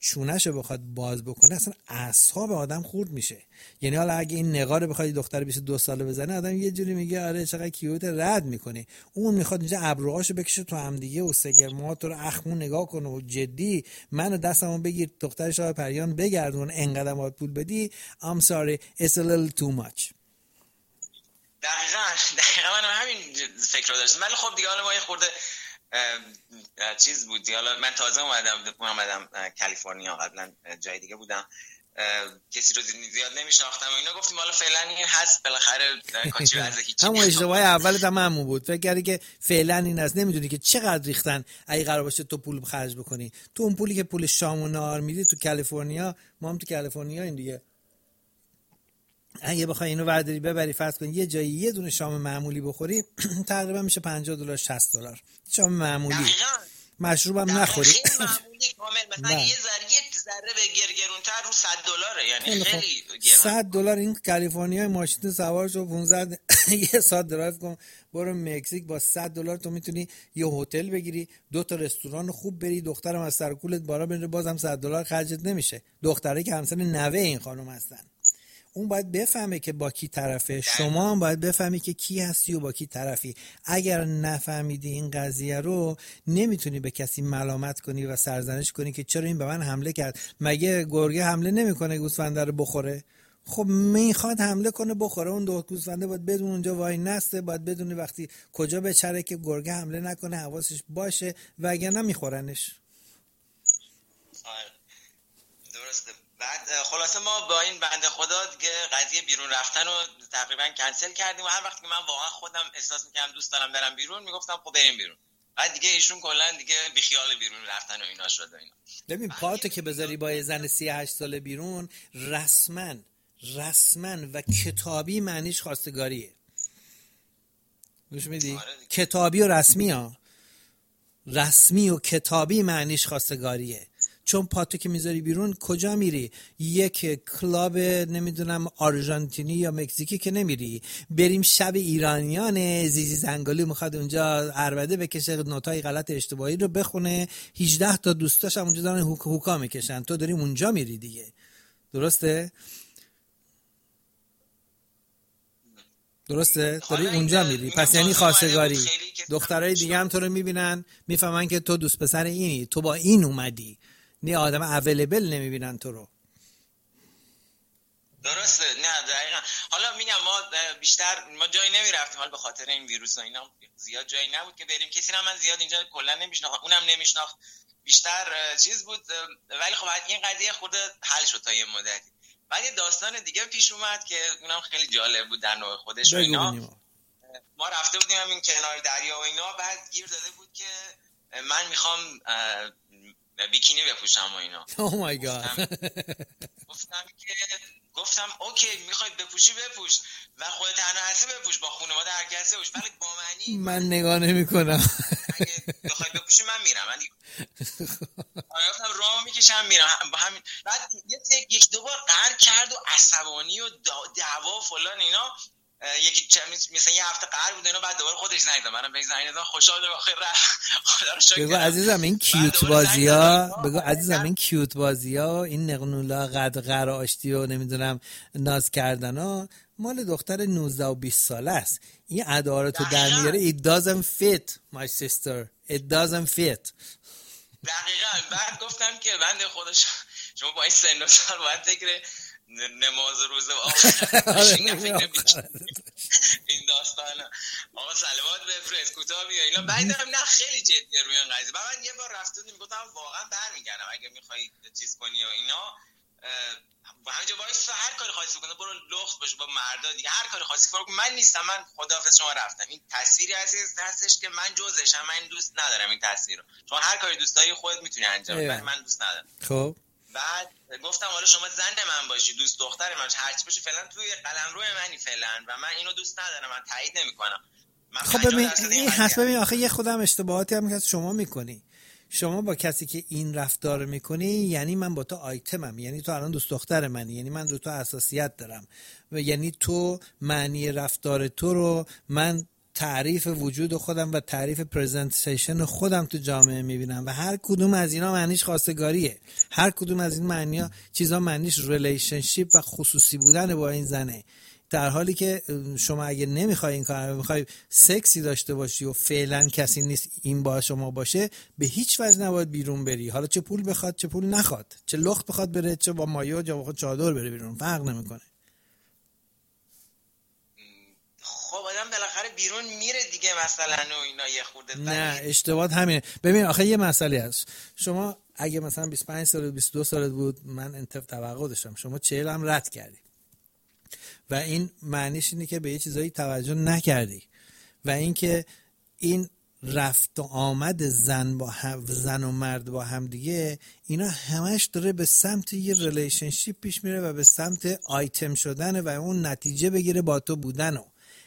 چونه‌شو بخواد باز بکنه اصلا اعصاب آدم خورد میشه. یعنی حالا اگه این نقار بخواد دختر 22 ساله بزنه، آدم یه جوری میگه آره چقدر کیوت، رد میکنه. اون میخواد اینجا ابروهاشو بکشه تو هم دیگه و سگرمات رو اخمون نگاه کنه و جدی منو دستمو بگیر دختر شاه پریان بگردون انقدر پول بدی. I'm sorry it's a little too much. دقیقاً من همین فکر رو داشتم. ولی خب دیگه حالا ما یه خورده چیز بود دیگه. حالا من تازه اومدم کالیفرنیا، قبلا جای دیگه بودم، کسی رو زیاد نمیشناختم و اینا. گفتیم حالا فعلا این هست، بالاخره کاچی وضع هیچی. همون اشتباه اولت هم همون بود، فکر کردی که فعلا این هست. نمیدونی که چقدر ریختن اگه قرار باشه تو پول خرج بکنی. تو اون پولی که پول شام و نهار میدی تو کالیفرنیا، ما هم تو کالیفرنیا این دیگه، اگه بخوای اینو ورداری ببری فرض کن یه جایی یه دونه شام معمولی بخوری تقریبا میشه $50 $60 شام معمولی. مشروب هم نخوری. خیلی معمولی کامل. مثلا یه ذره به گرگرونتر رو $100، یعنی خیلی گرون. $100 این کالیفرنیا ماشین سوار شو 15 یه ساعت درایو کن برو مکزیک، با $100 تو میتونی یه هتل بگیری، 2 تا رستوران خوب بری، دخترم از سر کولت بالا بره، بازم $100 خرجت نمیشه. دختره که همسن نوه این خانم هستن. اون باید بفهمه که با کی طرفه، شما هم باید بفهمی که کی هستی و با کی طرفی. اگر نفهمیدی این قضیه رو نمیتونی به کسی ملامت کنی و سرزنش کنی که چرا این به من حمله کرد. مگه گرگه حمله نمیکنه گوسفنده رو بخوره؟ خب میخواد حمله کنه بخوره. اون دو گوسفنده باید بدون اونجا وای نسته، باید بدون وقتی کجا بچره که گرگه حمله نکنه، حواسش باشه، وگرنه میخورنش. درسته. بعد خلاصه ما با این بنده خدا دیگه قضیه بیرون رفتن رو تقریبا کنسل کردیم و هر وقت که من واقعا خودم احساس می‌کردم دوست دارم برم بیرون میگفتم خب بریم بیرون. بعد دیگه ایشون کلا دیگه بیخیال بیرون رفتن و اینا شد و اینا. ببین پاتو که بذاری با یه زن 38 ساله بیرون رسما و کتابی معنیش خواستگاریه. گوش میدی؟ کتابی و رسمی ها. رسمی و کتابی معنیش خواستگاریه. چون پاتو که میذاری بیرون کجا میری؟ یک کلاب نمیدونم آرژانتینی یا مکزیکی که نمیری. بریم شب ایرانیانه، زیزی زنگالی میخواد اونجا عربده بکشه، نوتای غلط اشتباهی رو بخونه، 18 تا دوستاش هم اونجا دارن هوکا میکشن، تو داری اونجا میری دیگه. درسته؟ داری اونجا میری. پس یعنی خواستگاری. دخترای دیگه هم تو رو میبینن، میفهمن که تو دوست پسر اینی، تو با این اومدی. نه آدم اویلیبل نمیبینن تو رو. درسته. نه دقیقاً. حالا میگم ما جایی نمیرفتیم، حالا به خاطر این ویروس و اینا زیاد جایی نبود که بریم. کسی هم من زیاد اینجا کلا نمیشناختم، اونم نمیشناخت، بیشتر چیز بود. ولی خب این قضیه خود حل شد تا یه مدتی. بعد یه داستان دیگه پیش اومد که اونم خیلی جالب بود در نوع خودش و اینا. ما رفته بودیم همین کنار دریا و اینا، بعد گیر داده بود که من میخوام بیکینی بپوشم و اینا. او مای گاد. گفتم اوکی میخوای بپوشی بپوش و خودت تنها هستی بپوش، با خانواده هر کسی بپوش، ولی با من نگاه نمی‌کنم. اگه بخوای بپوشی من میرم. من گفتم راه میکشم میرم. همین بعد یک دو بار قهر کرد و عصبانی و دعوا و فلان اینا. یکی مثلا یه هفته قهر بود اینا، بعد دوباره خودش زنگ زد، منم بهش زنگ زدم، خوشحال بخیر خدا رو شکر. بگو عزیزم این کیوت بازی‌ها، این نقنولا قدر آشتی و نمیدونم ناز کردنا مال دختر 19 و 20 ساله است. این ادا رو تو در میاره. It doesn't fit my sister, it doesn't fit. دقیقاً. بعد گفتم که بنده خودش شما با این سن و سال باید فکر نماز روز آخر این داستان آقا صلوات بفرست کوتاه بیا اینا. بعدم نه خیلی جدیه روی این قضیه. بعد من یه بار رفته بودم گفتم واقعا برمیگردم اگه میخوای چیز کنی و اینا، همینجا وایس هر کاری خاصی کنه، برو لخت باش با مردا دیگه، هر کاری خاصی فرق من نیستم، من خداحافظ شما رفتم. این تصویری هستش که من جزءشم، من دوست ندارم این تصویر رو. چون هر کاری دوست داری خودت میتونی انجام بدی، من دوست ندارم. خب بعد گفتم حالا شما زن من باشی، دوست دختر من هرچی باشی، فعلا توی قلمرو منی فعلا و من اینو دوست ندارم، من تایید نمیکنم. خب ببین این هست. ببین آخه یه خودم اشتباهاتی هم که شما میکنی. شما با کسی که این رفتار میکنی یعنی من با تو آیتمم، یعنی تو الان دوست دختر منی، یعنی من رو تو حساسیت دارم و یعنی تو معنی رفتار تو رو من تعریف وجود خودم و تعریف پرزنتیشن خودم تو جامعه میبینم و هر کدوم از اینا معنیش خواستگاریه. هر کدوم از این معنی‌ها چیزا معنیش ریلیشنشیپ و خصوصی بودن با این زنه. در حالی که شما اگه نمیخوای این کار رو، میخوای سکسی داشته باشی و فعلا کسی نیست این با شما باشه، به هیچ وجه نباید بیرون بری. حالا چه پول بخواد چه پول نخواد، چه لخت بخواد بره چه با مایو یا با چادر بره بیرون، فرق نمیکنه. خب آدم بالاخره بیرون میره دیگه مثلا و اینا یه خورده. نه اشتباهات همینه. ببین آخه یه مسئله هست، شما اگه مثلا 25 سال 22 سالت بود من توقع داشتم، شما 40 هم رد کردی و این معنیش اینه که به یه چیزایی توجه نکردی و اینکه این رفت و آمد زن و مرد با هم دیگه اینا همش داره به سمت یه ریلیشنشیپ پیش میره و به سمت آیتم شدن و اون نتیجه بگیره با تو بودن.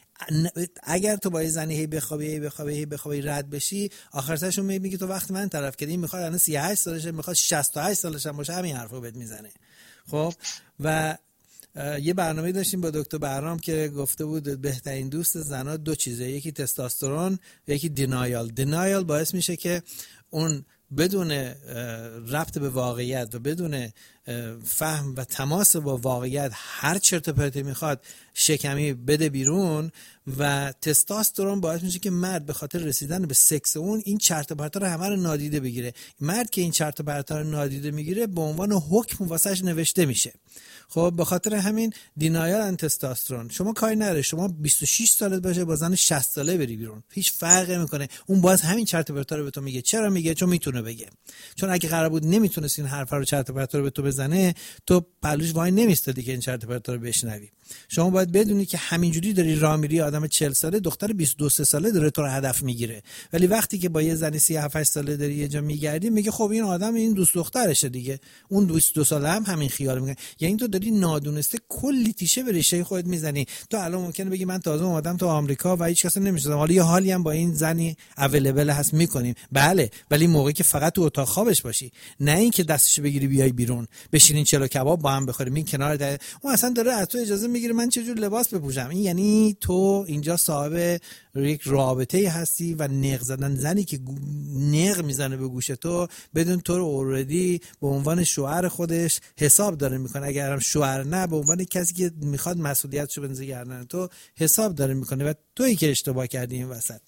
اگر تو با یه زنی هی بخوابی رد بشی، آخرتش اون میگه تو وقت من طرف کردی، این میخواد الان 38 سالشه، میخواد 68 سالش هم باشه، همین حرفو بهت میزنه. خب و یه برنامه داشتیم با دکتر بهرام که گفته بود بهترین دوست زنها دو چیزه، یکی تستوسترون و یکی دینایال باعث میشه که اون بدون ربط به واقعیت و بدون فهم و تماس با واقعیت هر چرت و پرتی میخواد شکمی بده بیرون و تستوسترون باعث میشه که مرد به خاطر رسیدن به سکس اون این چرت و پرتا رو همه رو نادیده بگیره. مرد که این چرت و پرتا رو نادیده میگیره به عنوان حکم واسش نوشته میشه. خب به خاطر همین دینایال ان تستوسترون. شما کاری نداره شما 26 سالت باشه با زن 60 ساله بری بیرون، هیچ فرقی نمیکنه، اون باز همین چرت و پرتا رو به تو میگه. چرا میگه؟ چون میتونه بگه. چون اگه قرار بود نمیتونست این حرفا رو چرت و پرتا رو به تو بزنه، تو پلوش وای نمیستادی که این چرت و پرتا رو بشنوی. شما باید بدونی که همینجوری داری راه میری، آدم 40 ساله دختر 22 ساله داره تو رو هدف میگیره، ولی وقتی که با یه زن 37 ساله داری یه جا میگردی میگه خب این آدم این دوست دخترشه دیگه، اون 22 ساله هم همین خیال میکنه. یعنی تو داری نادونسته کلی تیشه به ریشه خودت میزنی. تو الان ممکنه بگی من تازه اومدم تو آمریکا و هیچ کس نمیشناسم، حالا یه حالی هم با این زنی اویلیبل هست میکنیم، بله، ولی موقعی که فقط تو اتاق خوابش باشی، نه اینکه دستشو بگیری بیای بیرون بشینین چلو کباب با هم بخوریم این کنار در. اون اصلا داره از تو اجازه میگیره من چه جور لباس بپوشم. این یعنی تو اینجا صاحب یک رابطه هستی و نق زدن زنی که نق میزنه به گوش تو بدون تو رو اوردی به عنوان شوهر خودش حساب داره میکنه، اگر هم شوهر نه به عنوان کسی که میخواد مسئولیتشو بنزه گردن تو حساب داره میکنه و تویی که اشتباه کردی این وسط.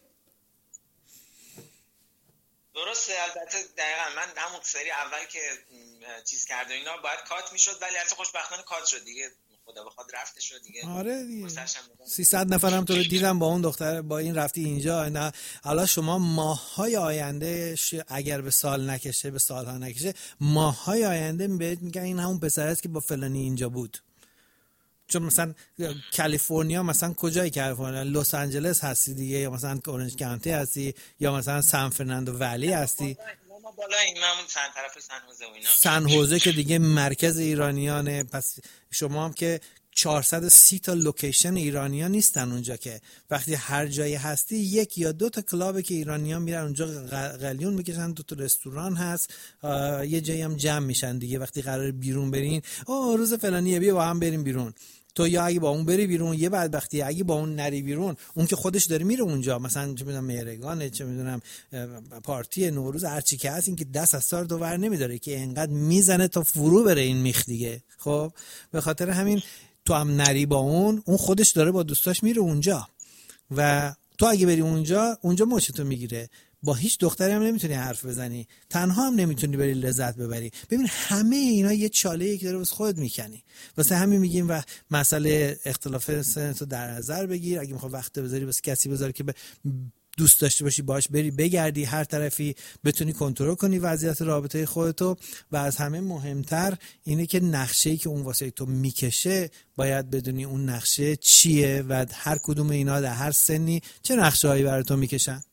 درسته. البته دقیقاً من همون سری اول که چیز کرده اینا باید کات میشد، ولی البته خوشبختانه کات شد دیگه، خدا بخواد رفته شد دیگه. آره دیگه 300 نفرم تو رو دیدم با اون دختر با این رفتی اینجا. نه حالا شما ماه‌های آینده اگر به سال نکشه، به سالها نکشه، ماه‌های آینده بهت میگن این همون پسر است که با فلانی اینجا بود. چون مثلا کالیفرنیا، مثلا کجای کالیفرنیا؟ لس آنجلس هستی دیگه، یا مثلا اورنج کانتی هستی، یا مثلا سان فرناندو ولی هستی. بالا این همون طرف سن هوزه و اینا. سن هوزه که دیگه مرکز ایرانیانه. پس شما هم که 430 تا لوکیشن ایرانیان نیستن اونجا، که وقتی هر جایی هستی یک یا دو تا کلابه که ایرانیان میرن اونجا قلیون میکشن، دو تا رستوران هست، یه جایی هم جمع میشن دیگه. وقتی قرار بیرون برین، روز فلانیه بیا با هم بریم بیرون، تو یا اگه با اون بری بیرون یه بدبختی، اگه با اون نری بیرون اون که خودش داره میره اونجا، مثلا چه میدونم مهرگانه، چه میدونم پارتی نوروز، هر چی که هست، این که دست از سر تو ور نمیداره که اینقدر میزنه تا فرو بره این میخ دیگه. خب به خاطر همین تو هم نری با اون خودش داره با دوستاش میره اونجا و تو اگه بری اونجا مچتو میگیره. با هیچ دختری هم نمیتونی حرف بزنی، تنها هم نمیتونی بری لذت ببری. ببین همه اینا یه چاله‌ای که داره واسه خودت میکنی. واسه همین میگیم و مسئله اختلاف سنتو در نظر بگیر. اگه میخوای وقت بذاری واسه کسی بذار که دوست داشته باشی باهاش بری بگردی، هر طرفی بتونی کنترل کنی وضعیت رابطه خودتو. و از همه مهمتر اینه که نقشه‌ای که اون واسه تو میکشه باید بدونی اون نقشه چیه و هر کدوم اینا در هر سنی چه نقشه‌هایی برای تو میکشن.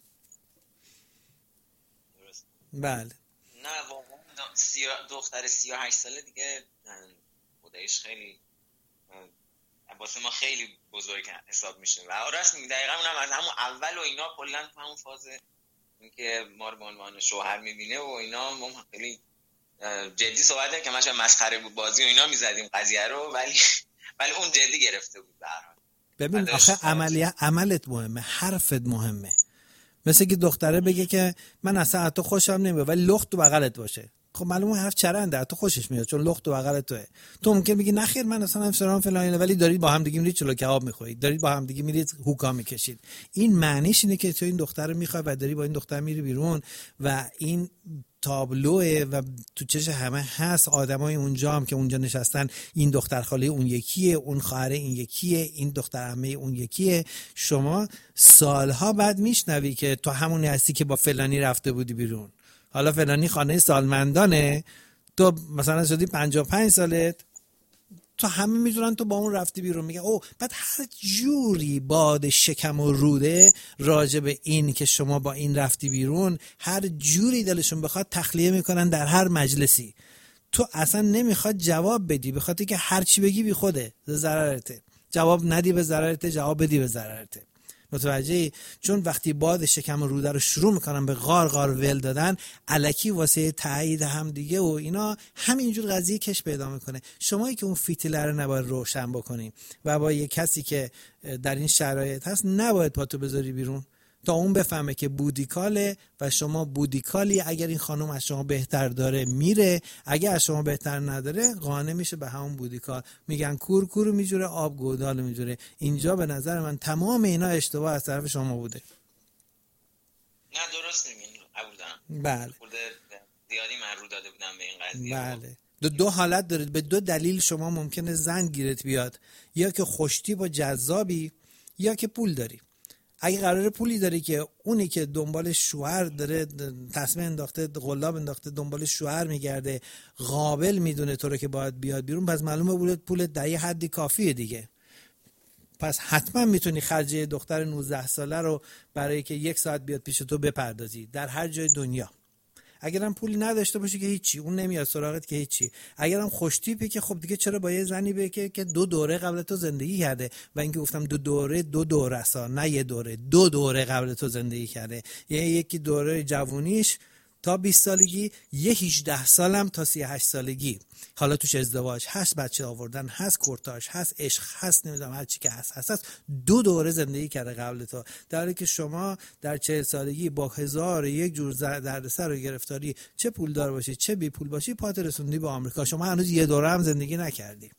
بله. نه واقعا دختر 38 ساله دیگه خودش خیلی واسه ما خیلی بزرگ حساب میشه و راست میگی. دقیقاً اونم از همون اول و اینا کلا تو همون فاز اینکه ما رو به عنوان شوهر میبینه و اینا ما خیلی جدی صحبت نمی‌کنیم، مثلا مسخره بود بازی و اینا میزدیم قضیه رو، ولی اون جدی گرفته بود به هر حال. ببین آخه عملت مهمه، حرفت مهمه. مثل که دختره بگه که من اصلا تو خوشم نمیاد ولی لخت تو بغلت باشه. خب معلومه حرف چرنده، تو خوشش میاد چون لخت تو بغلت توئه. تو ممکن بگی نه خیر من اصلا همسرام فلان، ولی دارید با هم دیگه میرید چلو کباب میخورید، دارید با هم دیگه میرید هوکا میکشید. این معنیش اینه که تو این دختر رو میخوای و داری با این دختر میری بیرون و این تابلوه و تو چش همه هست. آدمای اونجا هم که اونجا نشستن، این دختر خاله اون یکیه، اون خواهر این یکیه، این دختر عمه اون یکیه. شما سالها بعد میشنوی که تو همونی هستی که با فلانی رفته بودی بیرون. حالا فلانی خانه سالمندانه، تو مثلا شدی 55 سالت، تو همه میدونن تو با اون رفتی بیرون. میگه او بعد هر جوری باد شکم و روده راجع به این که شما با این رفتی بیرون، هر جوری دلشون بخواد تخلیه میکنن در هر مجلسی. تو اصلا نمیخواد جواب بدی، بخاطر که هر چی بگی بی خوده، ضررته. جواب ندی به ضررته، جواب بدی به ضررته. متوجهی؟ چون وقتی باد شکم و روده رو شروع میکنن به غار غار ول دادن، الکی واسه تایید هم دیگه و اینا، همینجور قضیه کش پیدا میکنه. شمایی که اون فیتیله رو نباید روشن بکنی و با یه کسی که در این شرایط هست نباید پاتو بذاری بیرون تا اون بفهمه که بودیکاله و شما بودیکالی. اگر این خانم از شما بهتر داره میره، اگر از شما بهتر نداره قانع میشه به همون بودیکال. میگن کور کور میجوره، آب گودال میجوره. اینجا به نظر من تمام اینا اشتباه از طرف شما بوده. نه درست نمیگین، قبول دارم. بله زیادی من رو داده بودم به این قضیه. بله دو حالت دارید. به دو دلیل شما ممکنه زن گیرت بیاد، یا که خوشتیپ و جذابی یا که پول داری. اگه قراره پولی داری که اونی که دنبال شوهر داره، تصمیم انداخته، قلاب انداخته، دنبال شوهر میگرده، قابل میدونه تو رو که باید بیاد بیرون، پس معلومه پولت در یه حدی کافیه دیگه. پس حتما میتونی خرجه دختر 19 ساله رو برای که 1 ساعت بیاد پیش تو بپردازی در هر جای دنیا. اگرم پولی نداشته باشی که هیچی، اون نمیاد سراغت که هیچی. اگرم خوشتیپی که خب دیگه چرا با یه زنی بگه که 2 دوره قبل تو زندگی کرده، و اینکه گفتم 2 دوره است، نه یه دوره، 2 دوره قبل تو زندگی کرده. یکی دوره جوونیش تا 20 سالگی، یه 18 سالم تا 38 سالگی. حالا توش ازدواج هست، بچه آوردن هست، کورتاژ هست، عشق هست، نمیدونم هر چی که هست 2 دوره زندگی کرده قبل تو، در حالی که شما در 40 سالگی با 1001 جور دردسر و گرفتاری، چه پولدار باشی چه بی پول باشی، پات رسوندی به آمریکا. شما هنوز یه دوره هم زندگی نکردی.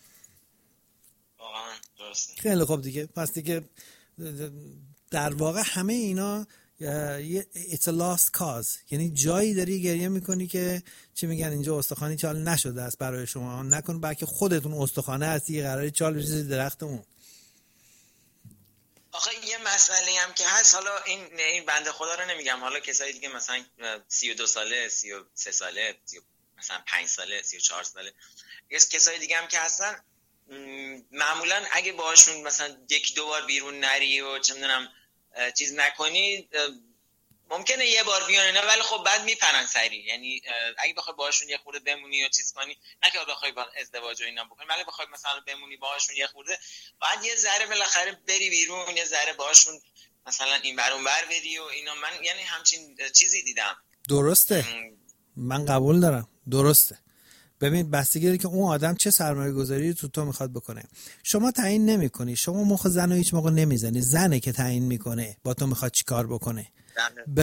واقعا درسته. خیلی خوب دیگه. پس دیگه در واقع همه اینا it's a lost cause، یعنی جایی داری گریه میکنی که چی میگن اینجا استخوانی چال نشده است برای شما. نکن بلکه خودتون استخوانه هستی، قراره چال بریزی درخت اون. آخه یه مسئله هم که هست، حالا این بنده خدا رو نمیگم، حالا کسایی دیگه مثلا 32 ساله، 33 ساله، مثلا 5 ساله، 34 ساله، کسایی دیگه هم که هستن، معمولا اگه باهاشون مثلا 1-2 بار بیرون نری و چه میدونم چیز نکنی، ممکنه یه بار بیان اینا، ولی خب بعد میپرن سری. یعنی اگه بخوای باهاشون یه خورده بمونی و چیز کنی، نه که بخوای با ازدواج و اینا بکنی، ولی بخوای مثلا بمونی باهاشون یه خورده، بعد یه ذره بالاخره بری بیرون، یه ذره باهاشون مثلا این بر اون بر بری و اینا. من یعنی همچین چیزی دیدم. درسته، من قبول دارم، درسته. ببین بستگی داره که اون آدم چه سرمایه گذاری تو میخواد بکنه. شما تعیین نمیکنی، شما مخ زن رو هیچ موقع نمیزنی، زنه که تعیین میکنه با تو میخواد چی کار بکنه. به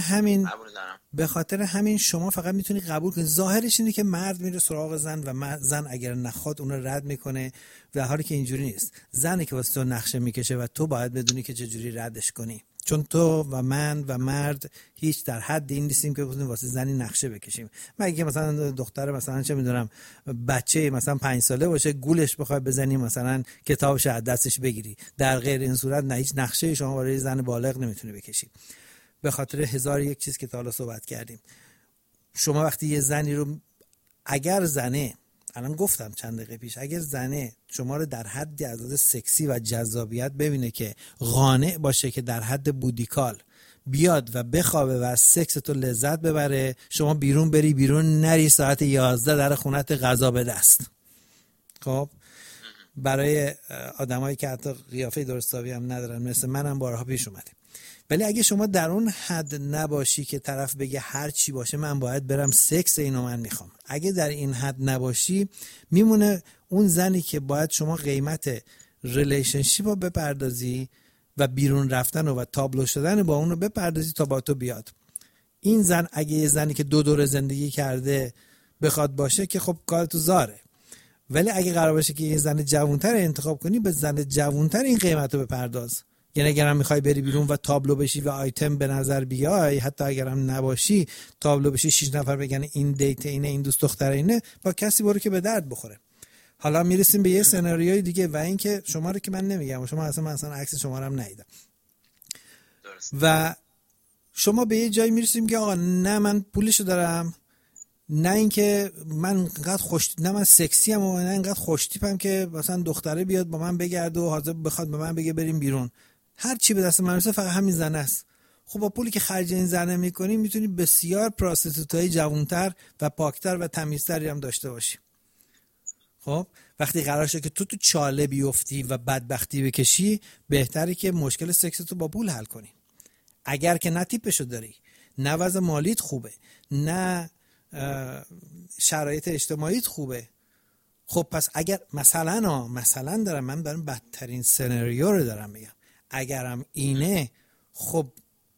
خاطر همین شما فقط میتونی قبول کنی. ظاهرش اینه که مرد میره سراغ زن و زن اگر نخواد اون رو رد میکنه، در حالی که اینجوری نیست. زنی که واسه تو نقشه میکشه و تو باید بدونی که چجوری ردش کنی. چون تو و من و مرد هیچ در حد این نیستیم که بتونیم واسه زنی نقشه بکشیم. مگه که مثلا دختر مثلا چه میدونم بچه مثلا 5 ساله باشه، گولش بخوای بزنی مثلا کتابش از دستش بگیری. در غیر این صورت نه، هیچ نقشه شما برای زن بالغ نمیتونی بکشی. به خاطر 1001 چیز که تا حالا صحبت کردیم. شما وقتی یه زنی رو، اگر زنه، الان گفتم چند دقیقه پیش، اگر زنه شما رو در حد از سکسی و جذابیت ببینه که قانع باشه که در حد بودیکال بیاد و بخوابه و از سکس تو لذت ببره، شما بیرون بری، بیرون نری، ساعت 11 در خونت غذا به دست. خب برای آدمایی که حتی قیافه درستابی هم ندارن مثل منم بارها پیش اومده. ولی اگه شما در اون حد نباشی که طرف بگه هر چی باشه من باید برم سکس اینو من میخوام، اگه در این حد نباشی، میمونه اون زنی که باید شما قیمت ریلیشنشیپ رو بپردازی و بیرون رفتن و تابلو شدن با اون رو بپردازی تا با تو بیاد. این زن اگه یه زنی که دو دوره زندگی کرده بخواد باشه که خب کار تو زاره، ولی اگه قرار باشه که یه زن جوانتر انتخاب کنی، به زن جوانتر این قیمت رو بپرداز. یعنی اگرم میخوای بری بیرون و تابلو بشی و آیتم به نظر بیای، حتی اگرم نباشی تابلو بشی 6 نفر بگن این دیت اینه، این دوست دختر اینه، با کسی برو که به درد بخوره. حالا میرسیم به یه سناریوی دیگه و این که شما رو که من نمیگم، شما اصلا عکس شما رو هم ندیدم و شما به یه جایی میرسیم که آقا نه من پولشو دارم، نه اینکه من انقدر نه من سکسی ام و نه انقدر خوش تیپم که مثلا دختره بیاد با من بگرده و حاضر بخواد به من بگه بریم بیرون. هر چی به دست من میرسه فقط همین زنه است. خب با پولی که خرج این زنه میکنی میتونی بسیار پراستیتوتای جوانتر و پاکتر و تمیزتری هم داشته باشی. خب وقتی قرار شد که تو چاله بیفتی و بدبختی بکشی، بهتره که مشکل سکستو با پول حل کنی. اگر که نه تیپشو داری، نه وضع مالیت خوبه، نه شرایط اجتماعیت خوبه، خب پس اگر مثلا دارم من برام بدترین سناریو رو دارم میگم، اگرم اینه خب